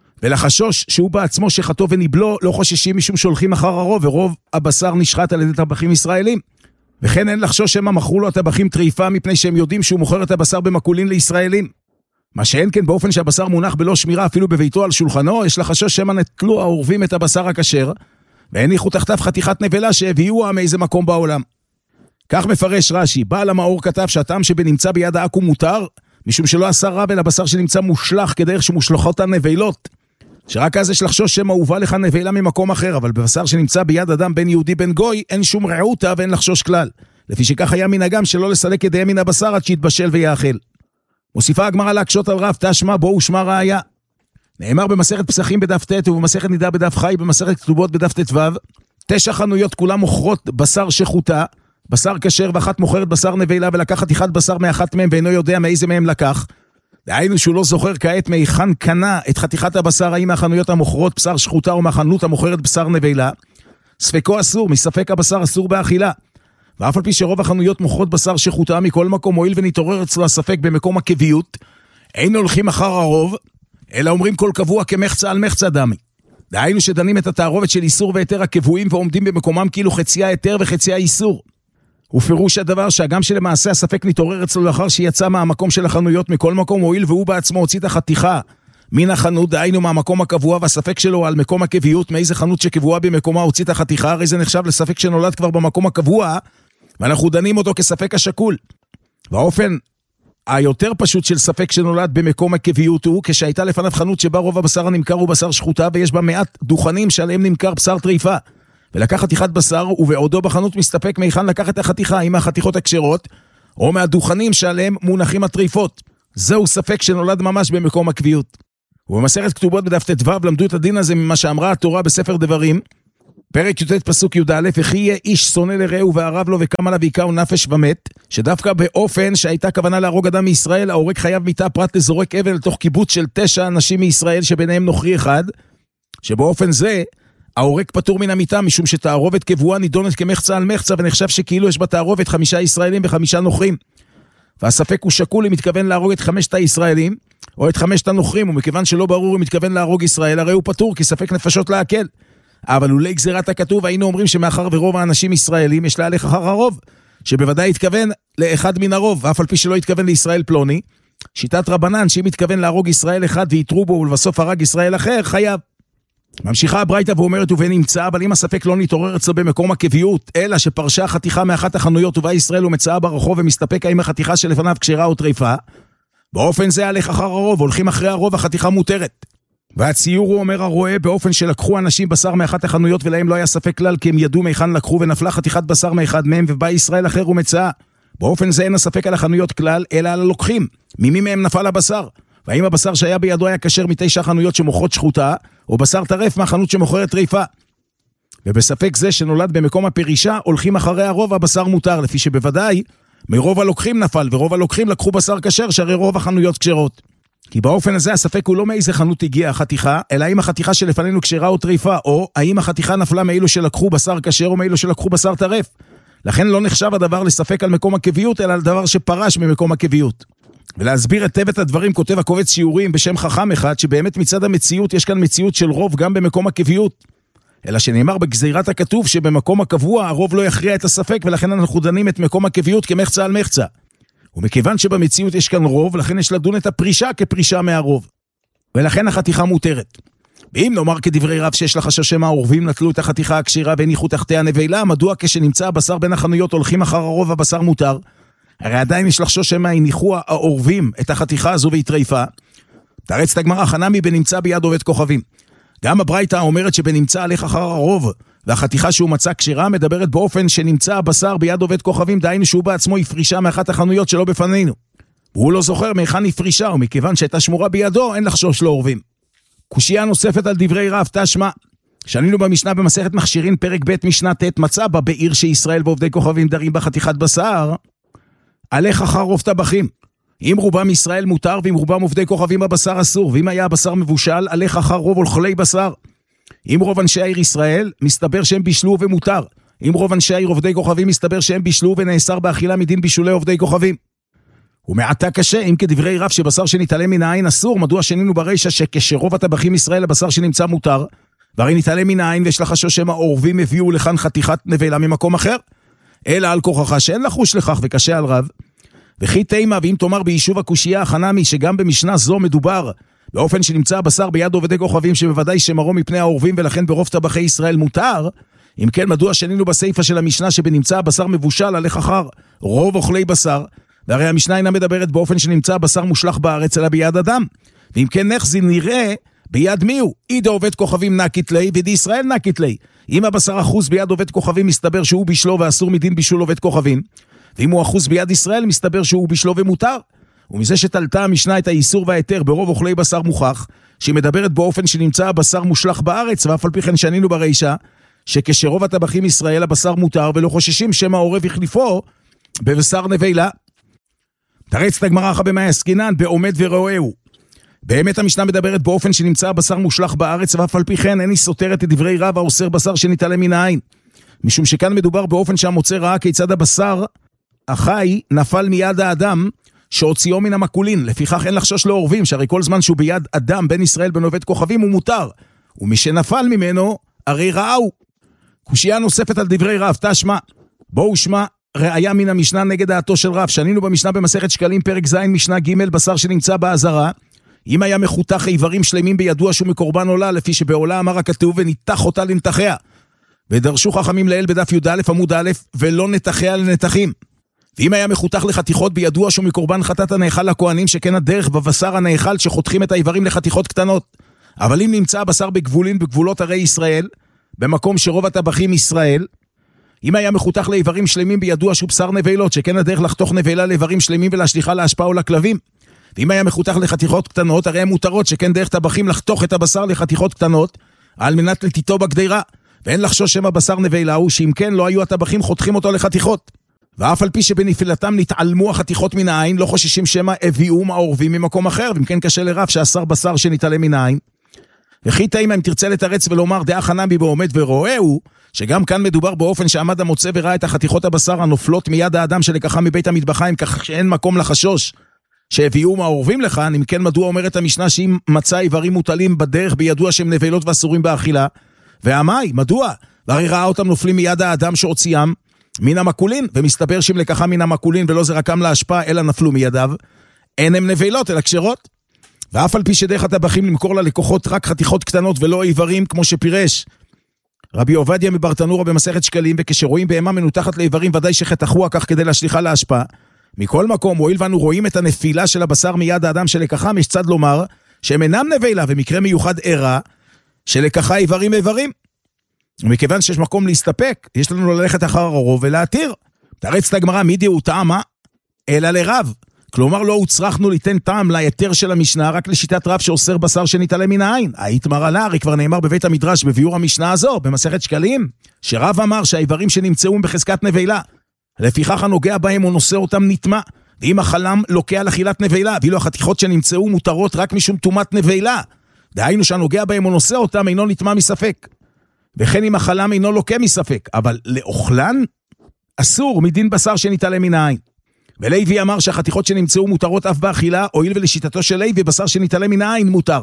ולחשוש שהוא בעצמו שחטו וניבלו, לא חוששים משום שהולכים אחר הרוב, ורוב הבשר נשחט על ידי טבחים ישראלים. וכן אין לחשוש שמא מכרו לו הטבחים טריפה, מפני שהם יודעים שהוא מוכר את הבשר במקולין לישראלים. מה שאין כן באופן שהבשר מונח בלא שמירה אפילו בביתו על שולחנו, יש לחשוש שמא נטלו העורבים את הבשר הכשר, והניחו תחתיו חתיכת נבלה שהביאוה מאיזה מקום בעולם. כך מפרש רש"י, בעל המאור כתב שהטעם שבנמצא ביד העכו מותר, משום שלא עשה רב אל הבשר שנמצא מושלך כדרך שמושלחות הנבלות, שרק אז יש לחשוש שמא הובא לך נבלה ממקום אחר, אבל בבשר שנמצא ביד אדם בין יהודי בין גוי, אין שום רעותה ואין לחשוש כלל, לפי שכך היה מנהגם שלא לסלק ידיהם מן הבשר עד שיתבשל ויאכל. מוסיפה הגמרא להקשות על רב, תשמע בו ושמע ראיה. נאמר במסכת פסחים בדף ט' ובמסכת נידה בדף חי, במסכת כתובות בדף ט"ו, תשע חנויות כולם מוכרות בשר שחוטה, בשר כשר, ואחת מוכרת בשר נבלה, ולקח חתיכת בשר מאחת מהם ואינו יודע מאיזה מהם לקח. דהיינו שהוא לא זוכר כעת מהיכן קנה את חתיכת הבשר, האם מהחנויות המוכרות בשר שחוטה או מהחנות המוכרת בשר נבלה. ספקו אסור, מספק הבשר אסור באכילה. ואף על פי שרוב החנויות מוכרות בשר שחוטה, מכל מקום מועיל ונתעורר אצלו הספק במקום הקביות, אין הולכים אחר הרוב, אלא אומרים כל קבוע כמחצה על מחצה דמי. דהיינו שדנים את התערובת של איסור והיתר הקבועים ועומדים במקומם כאילו חציה היתר וחציה איסור. ופירוש הדבר שהגם שלמעשה הספק נתעורר אצלו לאחר שיצא מהמקום של החנויות מכל מקום מועיל, והוא בעצמו הוציא את החתיכה מן החנות, דהיינו מהמקום הקבוע, והספק שלו על מקום הקביות, מאיזה חנות שקבועה במקומה הוציא את החתיכה, הרי זה נחשב לספק שנולד כבר במקום הקבוע, ואנחנו דנים אותו כספק השקול. והאופן היותר פשוט של ספק שנולד במקום הקביות הוא כשהייתה לפניו חנות שבה רוב הבשר הנמכר הוא בשר שחוטה, ויש בה מעט דוכנים שעליהם נמכר בשר טריפה, ולקח חתיכת בשר, ובעודו בחנות מסתפק מהיכן לקח את החתיכה, עם החתיכות הקשרות, או מהדוכנים שעליהם מונחים הטריפות. זהו ספק שנולד ממש במקום הקביעות. ובמסכת כתובות בדף ט"ו למדו את הדין הזה ממה שאמרה התורה בספר דברים, פרק י"ט פסוק י"א, וכי יהיה איש שונא לרעהו וערב לו וקם עליו והיכהו נפש ומת, שדווקא באופן שהייתה כוונה להרוג אדם מישראל, ההורג חייב מיתה פרט לזורק אבן לתוך קיבוץ של תשע אנשים מישראל שביניהם נוכרי אחד, שבאופן זה ההורג פטור מן המיתה, משום שתערובת קבועה נידונת כמחצה על מחצה, ונחשב שכאילו יש בתערובת חמישה ישראלים וחמישה נוכרים. והספק הוא שקול אם מתכוון להרוג את חמשת הישראלים, או את חמשת הנוכרים, ומכיוון שלא ברור אם מתכוון להרוג ישראל, הרי הוא פטור, כי ספק נפשות להקל. אבל אולי גזירת הכתוב, היינו אומרים שמאחר ורוב האנשים ישראלים, יש להלך אחר הרוב, שבוודאי התכוון לאחד מן הרוב, ואף על פי שלא התכוון לישראל פלוני, שיטת רבנן, שאם מתכוון להרוג ישראל אחד ויתרו בו, ולבסוף הרג ישראל אחר, חייב. ממשיכה הברייתא ואומרת ובנמצא, אבל אם הספק לא נתעורר אצלו במקום הקביות, אלא שפרשה חתיכה מאחת החנויות ובא ישראל ומצאה ברחוב ומסתפק האם החתיכה שלפניו כשרה או טריפה, באופן זה הלך אחר הרוב, הולכים אחרי הרוב, החתיכה מותרת. והציור הוא אומר הרואה באופן שלקחו אנשים בשר מאחת החנויות ולהם לא היה ספק כלל, כי הם ידעו מהיכן לקחו, ונפלה חתיכת בשר מאחד מהם ובא ישראל אחר ומצאה. באופן זה אין הספק על החנויות כלל, אלא על הלוקחים. ממי מהם נפל הבשר? והאם הבשר שהיה בידו היה כשר מתשע חנויות שמוכרות שחוטה, או בשר טרף מהחנות שמוכרת טריפה? ובספק זה שנולד במקום הפרישה, הולכים אחרי הרוב, הבשר מותר, לפי שבוודאי מרוב הלוקחים נפל, ורוב הלוקחים לקחו בשר כשר, שהרי רוב החנויות כשרות. כי באופן הזה הספק הוא לא מאיזה חנות הגיעה החתיכה, אלא האם החתיכה שלפנינו כשרה או טריפה, או האם החתיכה נפלה מאילו שלקחו בשר כשר או מאילו שלקחו בשר טרף. לכן לא נחשב הדבר לספק על מקום הקביות, אלא על דבר שפרש ממקום הקביות. ולהסביר היטב את הדברים כותב הקובץ שיעורים בשם חכם אחד, שבאמת מצד המציאות יש כאן מציאות של רוב גם במקום הקביות. אלא שנאמר בגזירת הכתוב שבמקום הקבוע הרוב לא יכריע את הספק, ולכן אנחנו דנים את מקום הקביות כמחצה על מחצה. ומכיוון שבמציאות יש כאן רוב, לכן יש לדון את הפרישה כפרישה מהרוב. ולכן החתיכה מותרת. ואם נאמר כדברי רב שיש לחשש שמא העורבים נטלו את החתיכה הקשירה והניחו תחתיה נבלה, מדוע כשנמצא הבשר בין החנויות הולכים אחר הרוב הבשר מותר? הרי עדיין יש לחשוש שמא הניחו העורבים את החתיכה הזו והתריפה. תרץ את הגמרא, חנמי בנמצא ביד עובד כוכבים. גם הברייתא אומרת שבנמצא הלך אחר הרוב, והחתיכה שהוא מצא כשרה מדברת באופן שנמצא הבשר ביד עובד כוכבים, דהיינו שהוא בעצמו הפרישה מאחת החנויות שלא בפנינו. והוא לא זוכר מהיכן הפרישה, ומכיוון שהייתה שמורה בידו, אין לחשוש לעורבים. קושייה נוספת על דברי רב, תשמע. שנינו במשנה במסכת מכשירין פרק ב' משנה ט', מצא בה בעיר שישראל ועובדי כוכבים דרים בה חתיכת בשר, הלך אחר רוב טבחים. אם רובם ישראל מותר, ואם רובם עובדי כוכבים הבשר אסור, ואם היה הבשר מבושל, הלך אחר רוב אוכלי בשר. אם רוב אנשי העיר ישראל, מסתבר שהם בישלו ומותר. אם רוב אנשי העיר עובדי כוכבים, מסתבר שהם בישלו ונאסר באכילה מדין בישולי עובדי כוכבים. ומעתה קשה, אם כדברי רב שבשר שנתעלם מן העין אסור, מדוע שנינו ברישה שכשרוב הטבחים ישראל הבשר שנמצא מותר, והרי נתעלם מן העין ויש לחשוש שמא העורבים הביאו לכאן חתיכת נבלה ממקום אחר, אלא על כוחך שאין לחוש לכך וקשה על רב. וכי תימה, ואם תאמר ביישוב הקושייה החנמי, שגם במשנה זו מדובר, באופן שנמצא הבשר ביד עובדי כוכבים, שבוודאי שמרו מפני העורבים, ולכן ברוב טבחי ישראל מותר, אם כן, מדוע שנינו בסייפה של המשנה, שבנמצא הבשר מבושל, הלך אחר רוב אוכלי בשר, והרי המשנה אינה מדברת באופן שנמצא הבשר מושלח בארץ, אלא ביד אדם. ואם כן נחזי נראה, ביד מי הוא? אידה עובד כוכבים נקית לי, ודי ישראל נקית לי. אם הבשר אחוז ביד עובד כוכבים, מסתבר שהוא בישלו ואסור מדין בישול עובד כוכבים. ואם הוא אחוז ביד ישראל, מסתבר שהוא בישלו ומותר. ומזה שתלתה המשנה את האיסור והיתר ברוב אוכלי בשר מוכח, שהיא מדברת באופן שנמצא הבשר מושלח בארץ, ואף על פי כן שנינו ברישה, שכשרוב הטבחים ישראל הבשר מותר, ולא חוששים שמא העורב יחליפו בבשר נבלה. תרץ את הגמרא אחר במאי עסקינן, בעומד וראוהו. באמת המשנה מדברת באופן שנמצא הבשר מושלח בארץ, ואף על פי כן אין היא סותרת את דברי רב האוסר בשר שנתעלם מן העין. משום שכאן מדובר באופן שהמוצא ראה כיצד הבשר החי נפל מיד האדם שהוציאו מן המקולין. לפיכך אין לחשוש לעורבים, שהרי כל זמן שהוא ביד אדם בין ישראל בין עובד כוכבים הוא מותר, ומי שנפל ממנו הרי ראהו. קושייה נוספת על דברי רב, תשמע, בואו שמע ראיה מן המשנה נגד דעתו של רב. שנינו במשנה במסכת שקלים פרק ז' משנה ג' בשר שנמצא בעזרה, אם היה מחותך איברים שלמים בידוע שהוא מקורבן עולה, לפי שבעולה אמר הכתוב וניתח אותה לנתחיה, ודרשו חכמים לאל בדף י' א' עמוד א', ולא נתחיה לנתחים. ואם היה מחותך לחתיכות בידוע שהוא מקורבן חטאת הנאכל לכהנים, שכן הדרך בבשר הנאכל שחותכים את האיברים לחתיכות קטנות. אבל אם נמצא הבשר בגבולין בגבולות הרי ישראל, במקום שרוב הטבחים ישראל, אם היה מחותך לאיברים שלמים בידוע שהוא בשר נבלות, שכן הדרך לחתוך נבלה לאיברים שלמים ולהשליחה להשפעה או לכלבים. ואם היה מחותך לחתיכות קטנות, הרי הן מותרות, שכן דרך טבחים לחתוך את הבשר לחתיכות קטנות, על מנת לתיתו בגדירה. ואין לחשוש שם הבשר נבלה הוא, שאם כן לא היו הטבחים חותכים אותו לחתיכות. ואף על פי שבנפילתם נתעלמו החתיכות מן העין, לא חוששים שמא הביאום העורבים ממקום אחר, ואם כן קשה לרב שאסר בשר שנתעלם מן העין. וכי תימה אם תרצה לתרץ ולומר דעה חנמי בעומד וראהו, שגם כאן מדובר באופן שעמד המוצא וראה את החתיכות הבשר הנופלות מיד האדם שלקחה מבית המטבחיים, כך שאין מקום לחשוש שהביאום העורבים לכאן. אם כן מדוע אומרת המשנה שאם מצא איברים מוטלים בדרך בידוע שהם נבלות ואסורים באכילה, והמאי, מדוע? והרי ראה אותם נופלים מיד האדם שהוציאם מן המקולין, ומסתבר שהם לקחה מן המקולין ולא זרקם להשפעה אלא נפלו מידיו, אין הם נבלות אלא כשרות. ואף על פי שדרך הטבחים למכור ללקוחות רק חתיכות קטנות ולא איברים, כמו שפירש רבי עובדיה מברטנורה במסכת שקלים, וכשרואים בהמה מנותחת לאיברים ודאי שחתכוה כך כדי להשליחה להשפעה. מכל מקום, הואיל ואנו רואים את הנפילה של הבשר מיד האדם שלקחם, יש צד לומר שהם אינם נבלה, ומקרה מיוחד ערה שלקחה איברים איברים. ומכיוון שיש מקום להסתפק, יש לנו ללכת אחר הרוב ולהתיר. תרץ את הגמרא, מי דהו טעמה אלא לרב. כלומר לא הוצרכנו ליתן טעם ליתר של המשנה רק לשיטת רב שאוסר בשר שנתעלם מן העין. היתמר עלה, הרי כבר נאמר בבית המדרש בביאור המשנה הזו במסכת שקלים, שרב אמר שהאיברים שנמצאו בחזקת נבלה, לפיכך הנוגע בהם או נושא אותם נטמע, ואם החלם לוקע לאכילת נבלה, ואילו החתיכות שנמצאו מותרות רק משום טומאת נבלה, דהיינו שהנוגע בהם או נושא אותם אינו נטמע מספק. וכן אם החלם אינו לוקה מספק, אבל לאוכלן אסור מדין בשר שנתעלם מן העין. ולוי אמר שהחתיכות שנמצאו מותרות אף באכילה, הואיל ולשיטתו של לוי בשר שנתעלם מן העין מותר.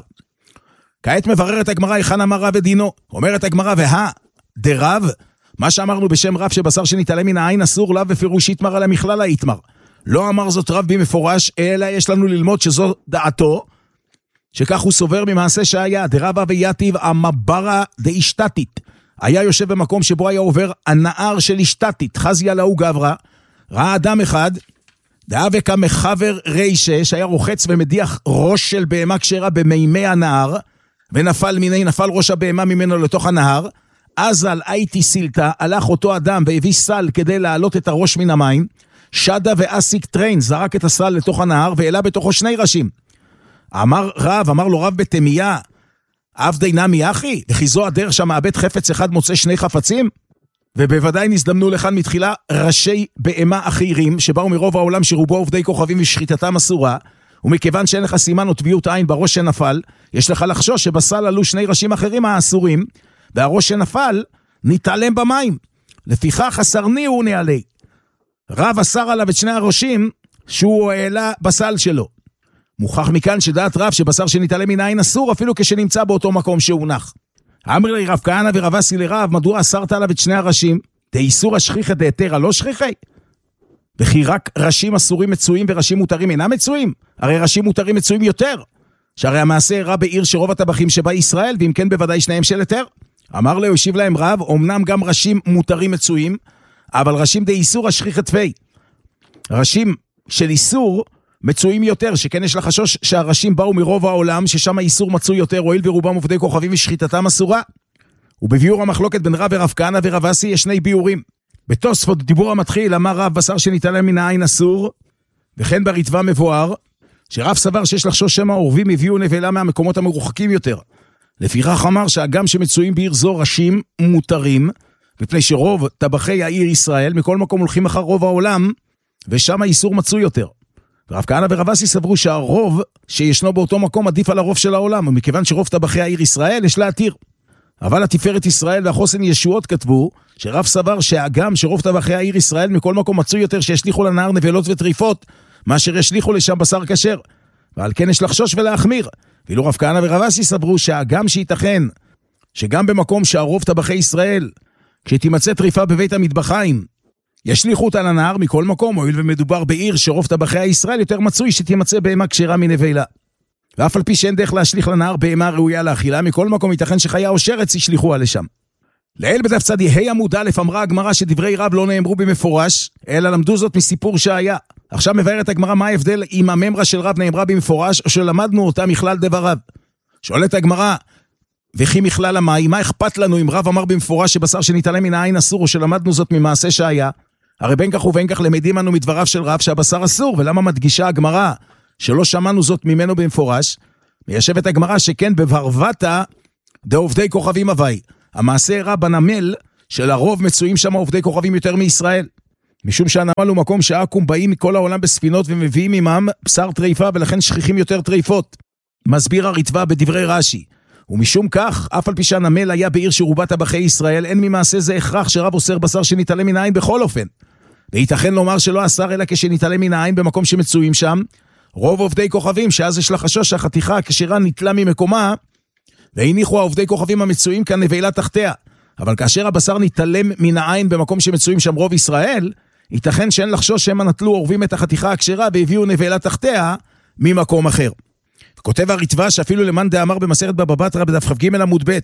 כעת מבררת הגמרא היכן אמר רב ודינו. אומרת הגמרא והא דרב, מה שאמרנו בשם רב שבשר שנתעלם מן העין אסור, לאו בפירוש יתמר על המכללה יתמר. לא אמר זאת רב במפורש, אלא יש לנו ללמוד שזו דעתו, שכך הוא סובר ממעשה שהיה, דרבה ויתיב המברה דאשתתית. היה יושב במקום שבו היה עובר הנער של אשתתית, חזיה לאו גברה, ראה אדם אחד, דאבקה מחבר רישה, שהיה רוחץ ומדיח ראש של בהמה כשרה במימי הנהר, ונפל מיני, נפל ראש הבהמה ממנו לתוך הנהר, אז על הייתי סילתה, הלך אותו אדם והביא סל כדי להעלות את הראש מן המים, שדה ואסיק טריין, זרק את הסל לתוך הנהר, והעלה בתוכו שני ראשים. אמר רב, אמר לו רב בתמיה, אב די נמי אחי, וכי זו הדרך שהמעבד חפץ אחד מוצא שני חפצים? ובוודאי נזדמנו לכאן מתחילה ראשי בהמה אחרים, שבאו מרוב העולם שרובו עובדי כוכבים ושחיטתם אסורה, ומכיוון שאין לך סימן או טביעות עין בראש שנפל, יש לך לחשוש שבסל עלו שני ראשים אחרים האסורים, והראש שנפל נתעלם במים. לפיכך אסרני הוא נעלי. רב אסר עליו את שני הראשים שהוא העלה בסל שלו. מוכח מכאן שדעת רב שבשר שנתעלם מן העין אסור אפילו כשנמצא באותו מקום שהונח. אמר לי רב כהנא ורב אסי לרב, מדוע אסרת עליו את שני הראשים? דאיסור השכיחא דהיתרא לא שכיחי? וכי רק ראשים אסורים מצויים וראשים מותרים אינם מצויים? הרי ראשים מותרים מצויים יותר. שהרי המעשה אירע בעיר שרוב הטבחים שבה ישראל, ואם כן בוודאי שניהם של היתר. אמר לו, השיב להם רב, אמנם גם ראשים מותרים מצויים, אבל ראשים דאיסור השכיחא תפי. ראשים של איסור מצויים יותר, שכן יש לחשוש שהראשים באו מרוב העולם, ששם האיסור מצוי יותר, הואיל ורובם עובדי כוכבים ושחיטתם אסורה. ובביאור המחלוקת בין רב ורב כהנא ורב אסי יש שני ביאורים. בתוספות דיבור המתחיל אמר רב, בשר שנתעלם מן העין אסור, וכן ברתווה מבואר, שרב סבר שיש לחשוש שמא העורבים הביאו נבלה מהמקומות המרוחקים יותר. לפיכך אמר שהגם שמצויים בעיר זו ראשים מותרים, מפני שרוב טבחי העיר ישראל מכל מקום הולכים אחר רוב העולם, ושם האיסור מצוי יותר. ורב כהנא ורב אסי סברו שהרוב שישנו באותו מקום עדיף על הרוב של העולם, ומכיוון שרוב טבחי העיר ישראל יש להתיר. אבל התפארת ישראל והחוסן ישועות כתבו, שרב סבר שהגם שרוב טבחי העיר ישראל מכל מקום מצוי יותר שישליחו לנהר נבלות וטריפות, מאשר ישליחו לשם בשר כשר. ועל כן יש לחשוש ולהחמיר. ואילו רב כהנא ורב אסי סברו שהגם שייתכן, שגם במקום שהרוב טבחי ישראל, כשתימצא טריפה בבית המטבחיים, ישליחו אותה לנהר מכל מקום, הואיל ומדובר בעיר שרוב טבחי הישראל יותר מצוי שתימצא בהמה כשרה מנבלה. ואף על פי שאין דרך להשליך לנהר בהמה ראויה לאכילה, מכל מקום ייתכן שחיה או שרץ ישליחוה לשם. לעיל בדף צדי ה' עמוד א' אמרה הגמרא שדברי רב לא נאמרו במפורש, אלא למדו זאת מסיפור שהיה. עכשיו מבארת הגמרא מה ההבדל אם הממרה של רב נאמרה במפורש, או שלמדנו אותה מכלל דבריו. שואלת הגמרא, וכי מכלל המים, מה אכפת לנו אם רב אמר במפורש שבשר שנתעלם מן העין אסור, או שלמדנו זאת ממעשה שהיה? הרי בין כך ובין כך למדים אנו מדבריו של רב שהבשר אסור, ולמה מדגישה הגמרא שלא שמענו זאת ממנו במפורש? מיישבת הגמרא שכן בברבתא דעובדי כוכבים הווי. המעשה אירע בנמל שלרוב מצויים שם עובדי כוכבים יותר מישראל. משום שהנמל הוא מקום שהעקום באים מכל העולם בספינות ומביאים עמם בשר טריפה, ולכן שכיחים יותר טריפות. מסביר הרתווה בדברי רש"י. ומשום כך, אף על פי שהנמל היה בעיר שרובה טבחי ישראל, אין ממעשה זה הכרח שרב אוסר בשר שנתעלם מן העין בכל אופן. וייתכן לומר שלא אסר אלא כשנתעלם מן העין במקום שמצויים שם, רוב עובדי כוכבים, שאז יש לחשוש שהחתיכה הכשרה נטלה ממקומה, והניחו העובדי כוכבים המצויים כאן נבלה תחתיה. אבל כאשר הבשר נתעלם מן העין במקום שמצויים שם רוב ישראל, ייתכן שאין לחשוש שהם נטלו עורבים את החתיכה הכשרה והביאו נבלה תחתיה ממקום אחר. כותב הרתווה שאפילו למאן דאמר במסכת בבא בתרא בדף כ"ג עמוד ב'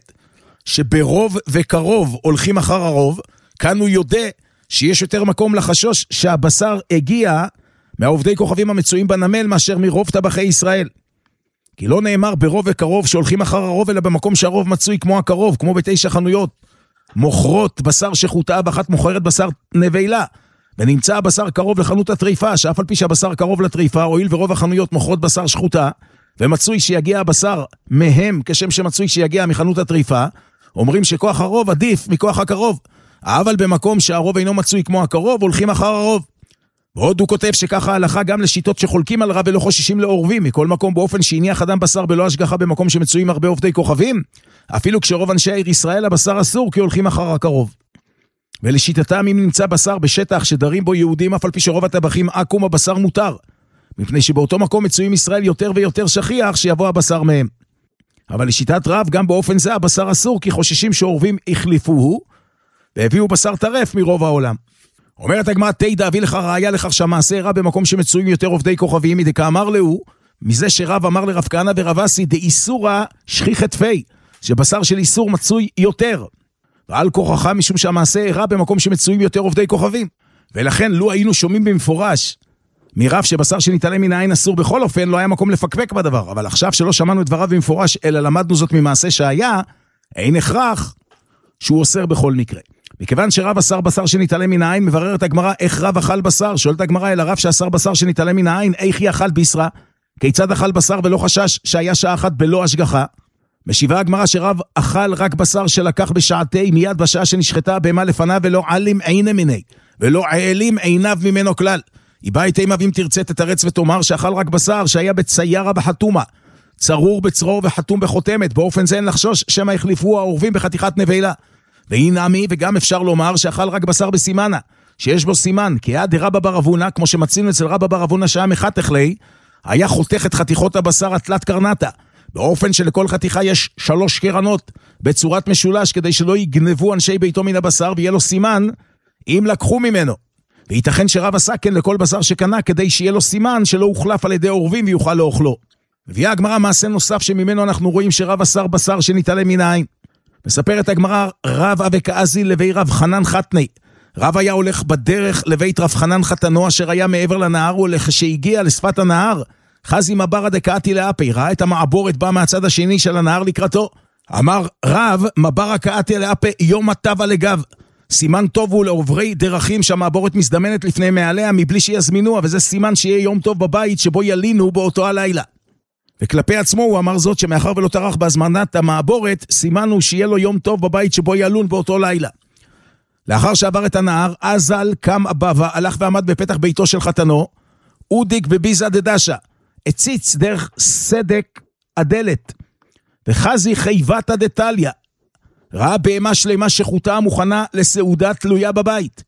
שברוב וקרוב הולכים אחר הרוב, כאן הוא יודע שיש יותר מקום לחשוש שהבשר הגיע מהעובדי כוכבים המצויים בנמל מאשר מרוב טבחי ישראל. כי לא נאמר ברוב וקרוב שהולכים אחר הרוב, אלא במקום שהרוב מצוי כמו הקרוב, כמו בתשע חנויות מוכרות בשר שחוטה, ואחת מוכרת בשר נבלה, ונמצא הבשר קרוב לחנות הטריפה, שאף על פי שהבשר קרוב לטריפה, הואיל ורוב החנויות מוכרות בשר שחוטה, ומצוי שיגיע הבשר מהם כשם שמצוי שיגיע מחנות הטריפה, אומרים שכוח הרוב עדיף מכוח הקרוב. אבל במקום שהרוב אינו מצוי כמו הקרוב, הולכים אחר הרוב. ועוד הוא כותב שככה ההלכה גם לשיטות שחולקים על רב ולא חוששים לעורבים, מכל מקום באופן שהניח אדם בשר בלא השגחה במקום שמצויים הרבה עובדי כוכבים, אפילו כשרוב אנשי העיר ישראל הבשר אסור כי הולכים אחר הקרוב. ולשיטתם אם נמצא בשר בשטח שדרים בו יהודים, אף על פי שרוב הטבחים עקום הבשר מותר, מפני שבאותו מקום מצויים ישראל יותר ויותר שכיח שיבוא הבשר מהם. אבל לשיטת רב גם באופן זה הבשר אסור, כי חוששים שעורבים החליפוהו והביאו בשר טרף מרוב העולם. אומרת הגמרא, תדע אביא לך ראיה לכך שהמעשה אירע במקום שמצויים יותר עובדי כוכבים, מדכאמר להו, מזה שרב אמר לרב כהנא ורב אסי דאיסורא שכיחא תפי, שבשר של איסור מצוי יותר, ועל כוחך משום שהמעשה אירע במקום שמצויים יותר עובדי כוכבים. ולכן לו היינו שומעים במפורש מרב שבשר שנתעלם מן העין אסור בכל אופן, לא היה מקום לפקפק בדבר. אבל עכשיו שלא שמענו את דבריו במפורש, אלא למדנו זאת ממעשה שהיה, אין הכרח שהוא אוסר בכל מקרה. מכיוון שרב אסר בשר שנתעלם מן העין, מבררת הגמרא איך רב אכל בשר. שואלת הגמרא, אלא רב שאסר בשר שנתעלם מן העין, איך היא אכל בישרה? כיצד אכל בשר ולא חשש שהיה שעה אחת בלא השגחה? משיבה הגמרא שרב אכל רק בשר שלקח בשעתי מיד בשעה שנשחטה בהמה לפניו ולא עלים עיני מיני, ולא עלים עיניו ממנו כלל. היא באה איתי אם תרצה תתרץ ותאמר שאכל רק בשר שהיה בציירה בחתומה, צרור בצרור וחתום בחותמת, באופן זה אין לחשוש שמה החליפו העורבים בחתיכת נבלה. והיא נעמי, וגם אפשר לומר שאכל רק בשר בסימנה, שיש בו סימן, כי היה דרבא בר אבונה, כמו שמצינו אצל רבא בר אבונה שהיה מחתך לי, היה חותך את חתיכות הבשר התלת קרנטה, באופן שלכל חתיכה יש שלוש קרנות, בצורת משולש, כדי שלא יגנבו אנשי ביתו מן הבשר, ויהיה לו סימן, אם לקחו ממנו. וייתכן שרב עשה כן לכל בשר שקנה, כדי שיהיה לו סימן שלא הוחלף על ידי עורבים ויוכל לאוכלו. וביאה הגמרא מעשה נוסף שממנו אנחנו רואים שרב עשר בשר שנתעלם מן העין. מספרת הגמרא, רב אבקעזי לבי רב חנן חתני. רב היה הולך בדרך לבית רב חנן חתנו, אשר היה מעבר לנהר, ולכשהגיע לשפת הנהר, חזי מברה דקאתי לאפי, ראה את המעבורת בא מהצד השני של הנהר לקראתו. אמר רב, מברה קאתי לאפי יום הטבע לגב. סימן טוב הוא לעוברי דרכים שהמעבורת מזדמנת לפני מעליה מבלי שיזמינו, וזה סימן שיהיה יום טוב בבית שבו ילינו באותו הלילה. וכלפי עצמו הוא אמר זאת שמאחר ולא טרח בהזמנת המעבורת, סימנו שיהיה לו יום טוב בבית שבו ילון באותו לילה. לאחר שעבר את הנהר, אזל קם אבבה, הלך ועמד בפתח ביתו של חתנו, אודיק בביזה דדשה, הציץ דרך סדק הדלת, וחזי חייבתה דטליה, ראה בהמה שלמה שחוטה מוכנה לסעודה תלויה בבית.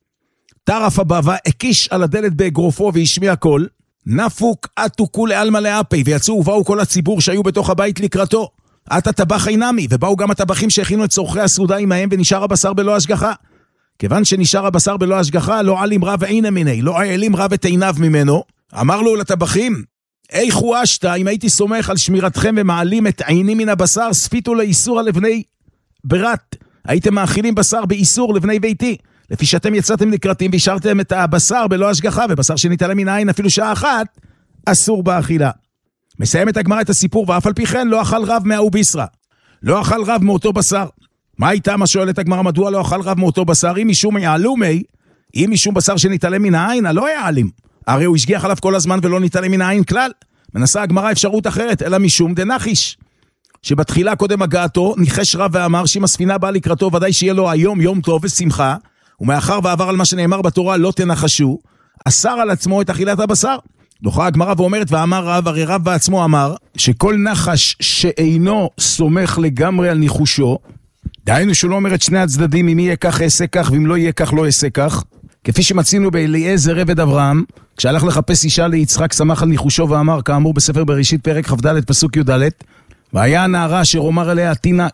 טרף אבבה, הקיש על הדלת באגרופו והשמיע קול, נפוק עטו כולי אלמה לאפי, ויצאו ובאו כל הציבור שהיו בתוך הבית לקראתו. עתה טבח אינמי, ובאו גם הטבחים שהכינו את צורכי הסעודה עמהם, ונשאר הבשר בלא השגחה. כיוון שנשאר הבשר בלא השגחה, לא עלים רב עיני מיני, לא עלים רב את עיניו ממנו. אמר לו לטבחים, איך הוא אשתה, אם הייתי סומך על שמירתכם ומעלים את עיני מן הבשר, ספיתו לאיסור על לבני ברת. הייתם מאכילים בשר באיסור לבני ביתי. לפי שאתם יצאתם לקראתים והשארתם את הבשר בלא השגחה, ובשר שנתעלם מן העין אפילו שעה אחת, אסור באכילה. מסיים את הגמרא את הסיפור, ואף על פי כן לא אכל רב מהאו ביסרא. לא אכל רב מאותו בשר. מה הייתה מה שואלת הגמרא, מדוע לא אכל רב מאותו בשר? אם משום יעלומי, אם משום בשר שנתעלם מן העין, לא יעלים. הרי הוא השגיח עליו כל הזמן ולא נתעלם מן העין כלל. מנסה הגמרא אפשרות אחרת, אלא משום דנחיש. שבתחילה קודם הגעתו, ניחש רב ואמר שאם הספינה באה לקראתו, ודאי שיהיה לו היום יום טוב ושמחה, ומאחר ועבר על מה שנאמר בתורה לא תנחשו, אסר על עצמו את אכילת הבשר. דוחה הגמרא ואומרת, ואמר רב, הרי רב בעצמו אמר, שכל נחש שאינו סומך לגמרי על ניחושו, דהיינו שהוא לא אומר את שני הצדדים, אם יהיה כך אעשה כך, ואם לא יהיה כך לא אעשה כך, כפי שמצינו באליעזר עבד אברהם, כשהלך לחפש אישה ליצחק, שמח על ניחושו ואמר, כאמור בספר בראשית פרק כ"ד פסוק י"ד, והיה הנערה אשר אומר עליה תינה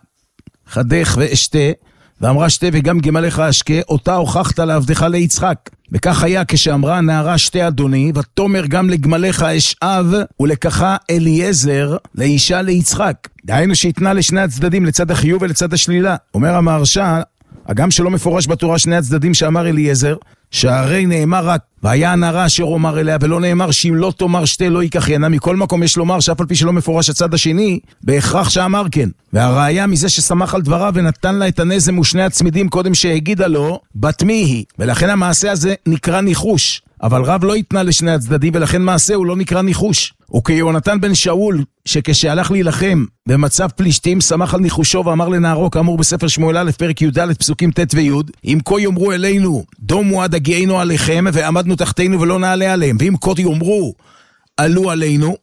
חדך ואשתה, ואמרה שתה וגם גמליך אשקה, אותה הוכחת לעבדך ליצחק. וכך היה כשאמרה הנערה שתה אדוני, ותאמר גם לגמליך אשאב, ולקחה אליעזר לאישה ליצחק. דהיינו שהתנה לשני הצדדים, לצד החיוב ולצד השלילה. אומר המהרש"א, הגם שלא מפורש בתורה שני הצדדים שאמר אליעזר, שהרי נאמר רק, והיה הנערה אשר אומר אליה, ולא נאמר שאם לא תאמר שתה לא ייקחיינה. מכל מקום יש לומר שאף על פי שלא מפורש הצד השני, בהכרח שאמר כן. והראיה מזה ששמח על דבריו ונתן לה את הנזם ושני הצמידים קודם שהגידה לו, בת מי היא. ולכן המעשה הזה נקרא ניחוש. אבל רב לא התנה לשני הצדדים, ולכן מעשה הוא לא נקרא ניחוש. וכיונתן בן שאול, שכשהלך להילחם במצב פלישתים, שמח על ניחושו ואמר לנערו, כאמור בספר שמואל א' פרק י"ד פסוקים ט' וי', אם כה יאמרו אלינו, דומו עד הגיענו עליכם, ועמדנו תחתינו ולא נעלה עליהם, ואם כה יאמרו, עלו עלינו,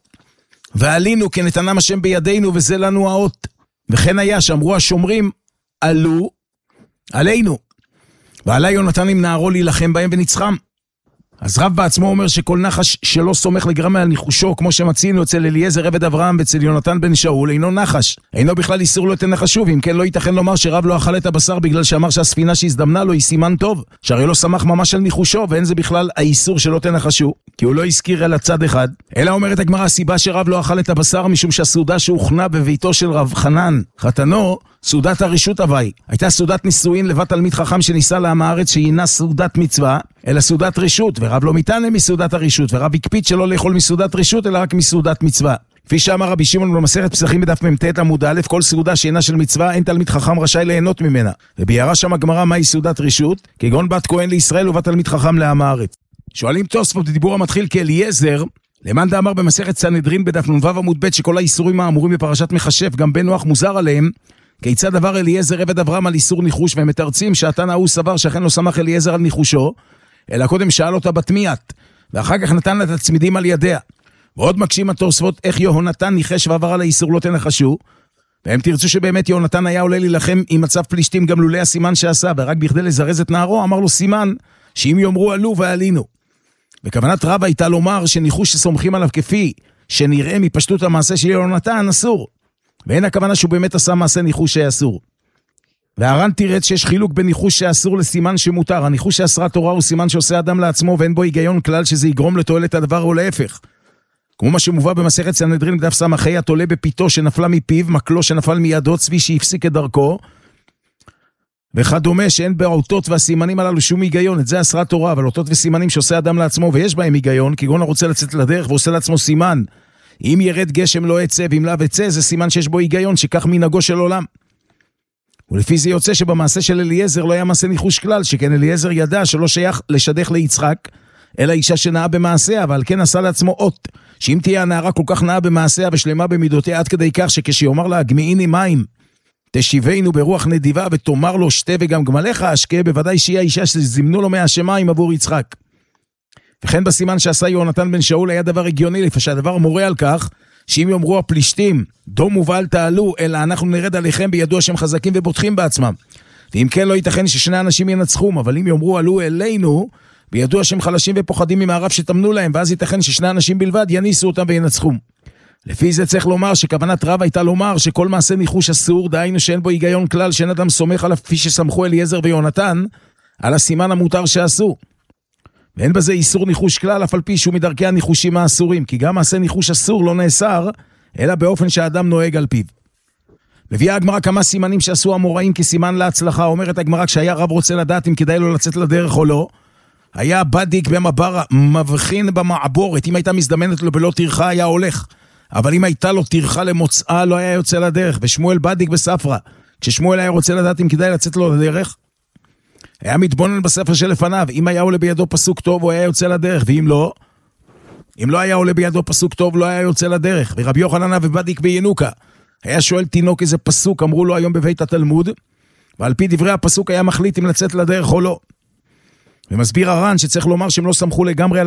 ועלינו כנתנם השם בידינו, וזה לנו האות. וכן היה שאמרו השומרים, עלו עלינו, ועלה יונתן עם נערו להילחם בהם וניצחם. אז רב בעצמו אומר שכל נחש שלא סומך לגמרי על ניחושו, כמו שמצינו אצל אליעזר עבד אברהם ואצל יונתן בן שאול, אינו נחש. אינו בכלל איסור לו תנחשו, ואם כן לא ייתכן לומר שרב לא אכל את הבשר בגלל שאמר שהספינה שהזדמנה לו היא סימן טוב, שהרי לא סמך ממש על ניחושו, ואין זה בכלל האיסור שלא תנחשו, כי הוא לא הזכיר על הצד אחד. אלא אומרת הגמרא, הסיבה שרב לא אכל את הבשר משום שהסעודה שהוכנה בביתו של רב חנן חתנו, סעודת הרשות הווי, הייתה סעודת נישואין לבת תלמיד חכם שניסה לעם הארץ שהינה סעודת מצווה, אלא סעודת רשות, ורב לא מתענה מסעודת הרשות, ורב הקפיד שלא לאכול מסעודת רשות, אלא רק מסעודת מצווה. כפי שאמר רבי שמעון במסכת פסחים בדף מ"ט עמוד א', כל סעודה שאינה של מצווה, אין תלמיד חכם רשאי ליהנות ממנה. וביארה שם הגמרא מהי סעודת רשות, כגון בת כהן לישראל ובת תלמיד חכם לעם הארץ. שואלים תוספות בדיבור המתחיל כאליעזר, למאן דאמר במסכת סנהדרין בדף נ"ו עמוד ב' שכל האיסורים האמורים בפרשת מחשב, גם בן נוח מוזר עליהם, כיצד עבר אליעזר עבד אברהם על איסור ניחוש, והם מתרצים שהתנא ההוא סבר שאכן לא סמך אליעזר על ניחושו, אלא קודם שאל אותה בתמיית, ואחר כך נתן לה את הצמידים על ידיה. ועוד מקשים התוספות איך יהונתן ניחש ועבר על האיסור לא תנחשו, והם תרצו שבאמת יהונתן היה עולה להילחם עם מצב פלישתים גם לולא הסימן שעשה, ורק בכדי לזרז את נערו אמר לו סימן שאם יאמרו עלו ועלינו. וכוונת רב הייתה לומר שניחוש שסומכים עליו כפי שנראה מפשטות המעשה של יהונתן אסור, ואין הכוונה שהוא באמת עשה מעשה ניחוש שאסור. והר"ן תירץ שיש חילוק בין ניחוש שאסור לסימן שמותר. הניחוש שאסרה תורה הוא סימן שעושה אדם לעצמו ואין בו היגיון כלל שזה יגרום לתועלת הדבר או להפך. כמו מה שמובא במסכת סנהדרין בדף ס"ה, התולה בפיתו שנפלה מפיו, מקלו שנפל מידו, צבי שהפסיק את דרכו, וכדומה שאין באותות והסימנים הללו שום היגיון. את זה אסרה תורה, אבל אותות וסימנים שעושה אדם לעצמו ויש בהם היגיון, כגון הרוצה לצאת לדרך ועושה לעצמו סימן, אם ירד גשם לא יצא ואם לאו יצא, זה סימן שיש בו היגיון, שכך מנהגו של עולם. ולפי זה יוצא שבמעשה של אליעזר לא היה מעשה ניחוש כלל, שכן אליעזר ידע שלא שייך לשדך ליצחק, אלא אישה שנאה במעשיה, אבל כן עשה לעצמו אות, שאם תהיה הנערה כל כך נאה במעשיה ושלמה במידותיה, עד כדי כך שכשיאמר לה, גמיעיני מים, תשיבנו ברוח נדיבה, ותאמר לו, שתה וגם גמליך אשקה, בוודאי שהיא האישה שזימנו לו מהשמיים עבור יצחק. וכן בסימן שעשה יהונתן בן שאול היה דבר הגיוני, לפי שהדבר מורה על כך, שאם יאמרו הפלישתים, דום ובעל תעלו, אלא אנחנו נרד עליכם בידוע שהם חזקים ובוטחים בעצמם. ואם כן לא ייתכן ששני אנשים ינצחום, אבל אם יאמרו עלו אלינו, בידוע שהם חלשים ופוחדים ממערב שתמנו להם, ואז ייתכן ששני אנשים בלבד יניסו אותם וינצחום. לפי זה צריך לומר שכוונת רב הייתה לומר שכל מעשה ניחוש אסור, דהיינו שאין בו היגיון כלל, שאין אדם סומך עליו כפי שסמכו אליעזר ויהונתן, על הסימן המותר שעשו. ואין בזה איסור ניחוש כלל, אף על פי שהוא מדרכי הניחושים האסורים, כי גם מעשה ניחוש אסור לא נאסר, אלא באופן שהאדם נוהג על פיו. מביאה הגמרא כמה סימנים שעשו המוראים כסימן להצלחה. אומרת הגמרא, כשהיה רב רוצה לדעת אם כדאי לו לצאת לדרך או לא, היה בדיק במבר, מבחין במעבורת, אם הייתה מזדמנת לו בלא תרחה היה הולך, אבל אם הייתה לו תרחה למוצאה לא היה יוצא לדרך. ושמואל בדיק בספרה, כששמואל היה רוצה לדעת אם כדאי לצאת לו לדרך, היה מתבונן בספר שלפניו, אם היה עולה בידו פסוק טוב הוא היה יוצא לדרך, ואם לא, אם לא היה עולה בידו פסוק טוב לא היה יוצא לדרך. ורבי יוחנן ובדיק בינוקה היה שואל תינוק איזה פסוק, אמרו לו היום בבית התלמוד, ועל פי דברי הפסוק היה מחליט אם לצאת לדרך או לא. ומסביר הר"ן שצריך לומר שהם לא סמכו לגמרי על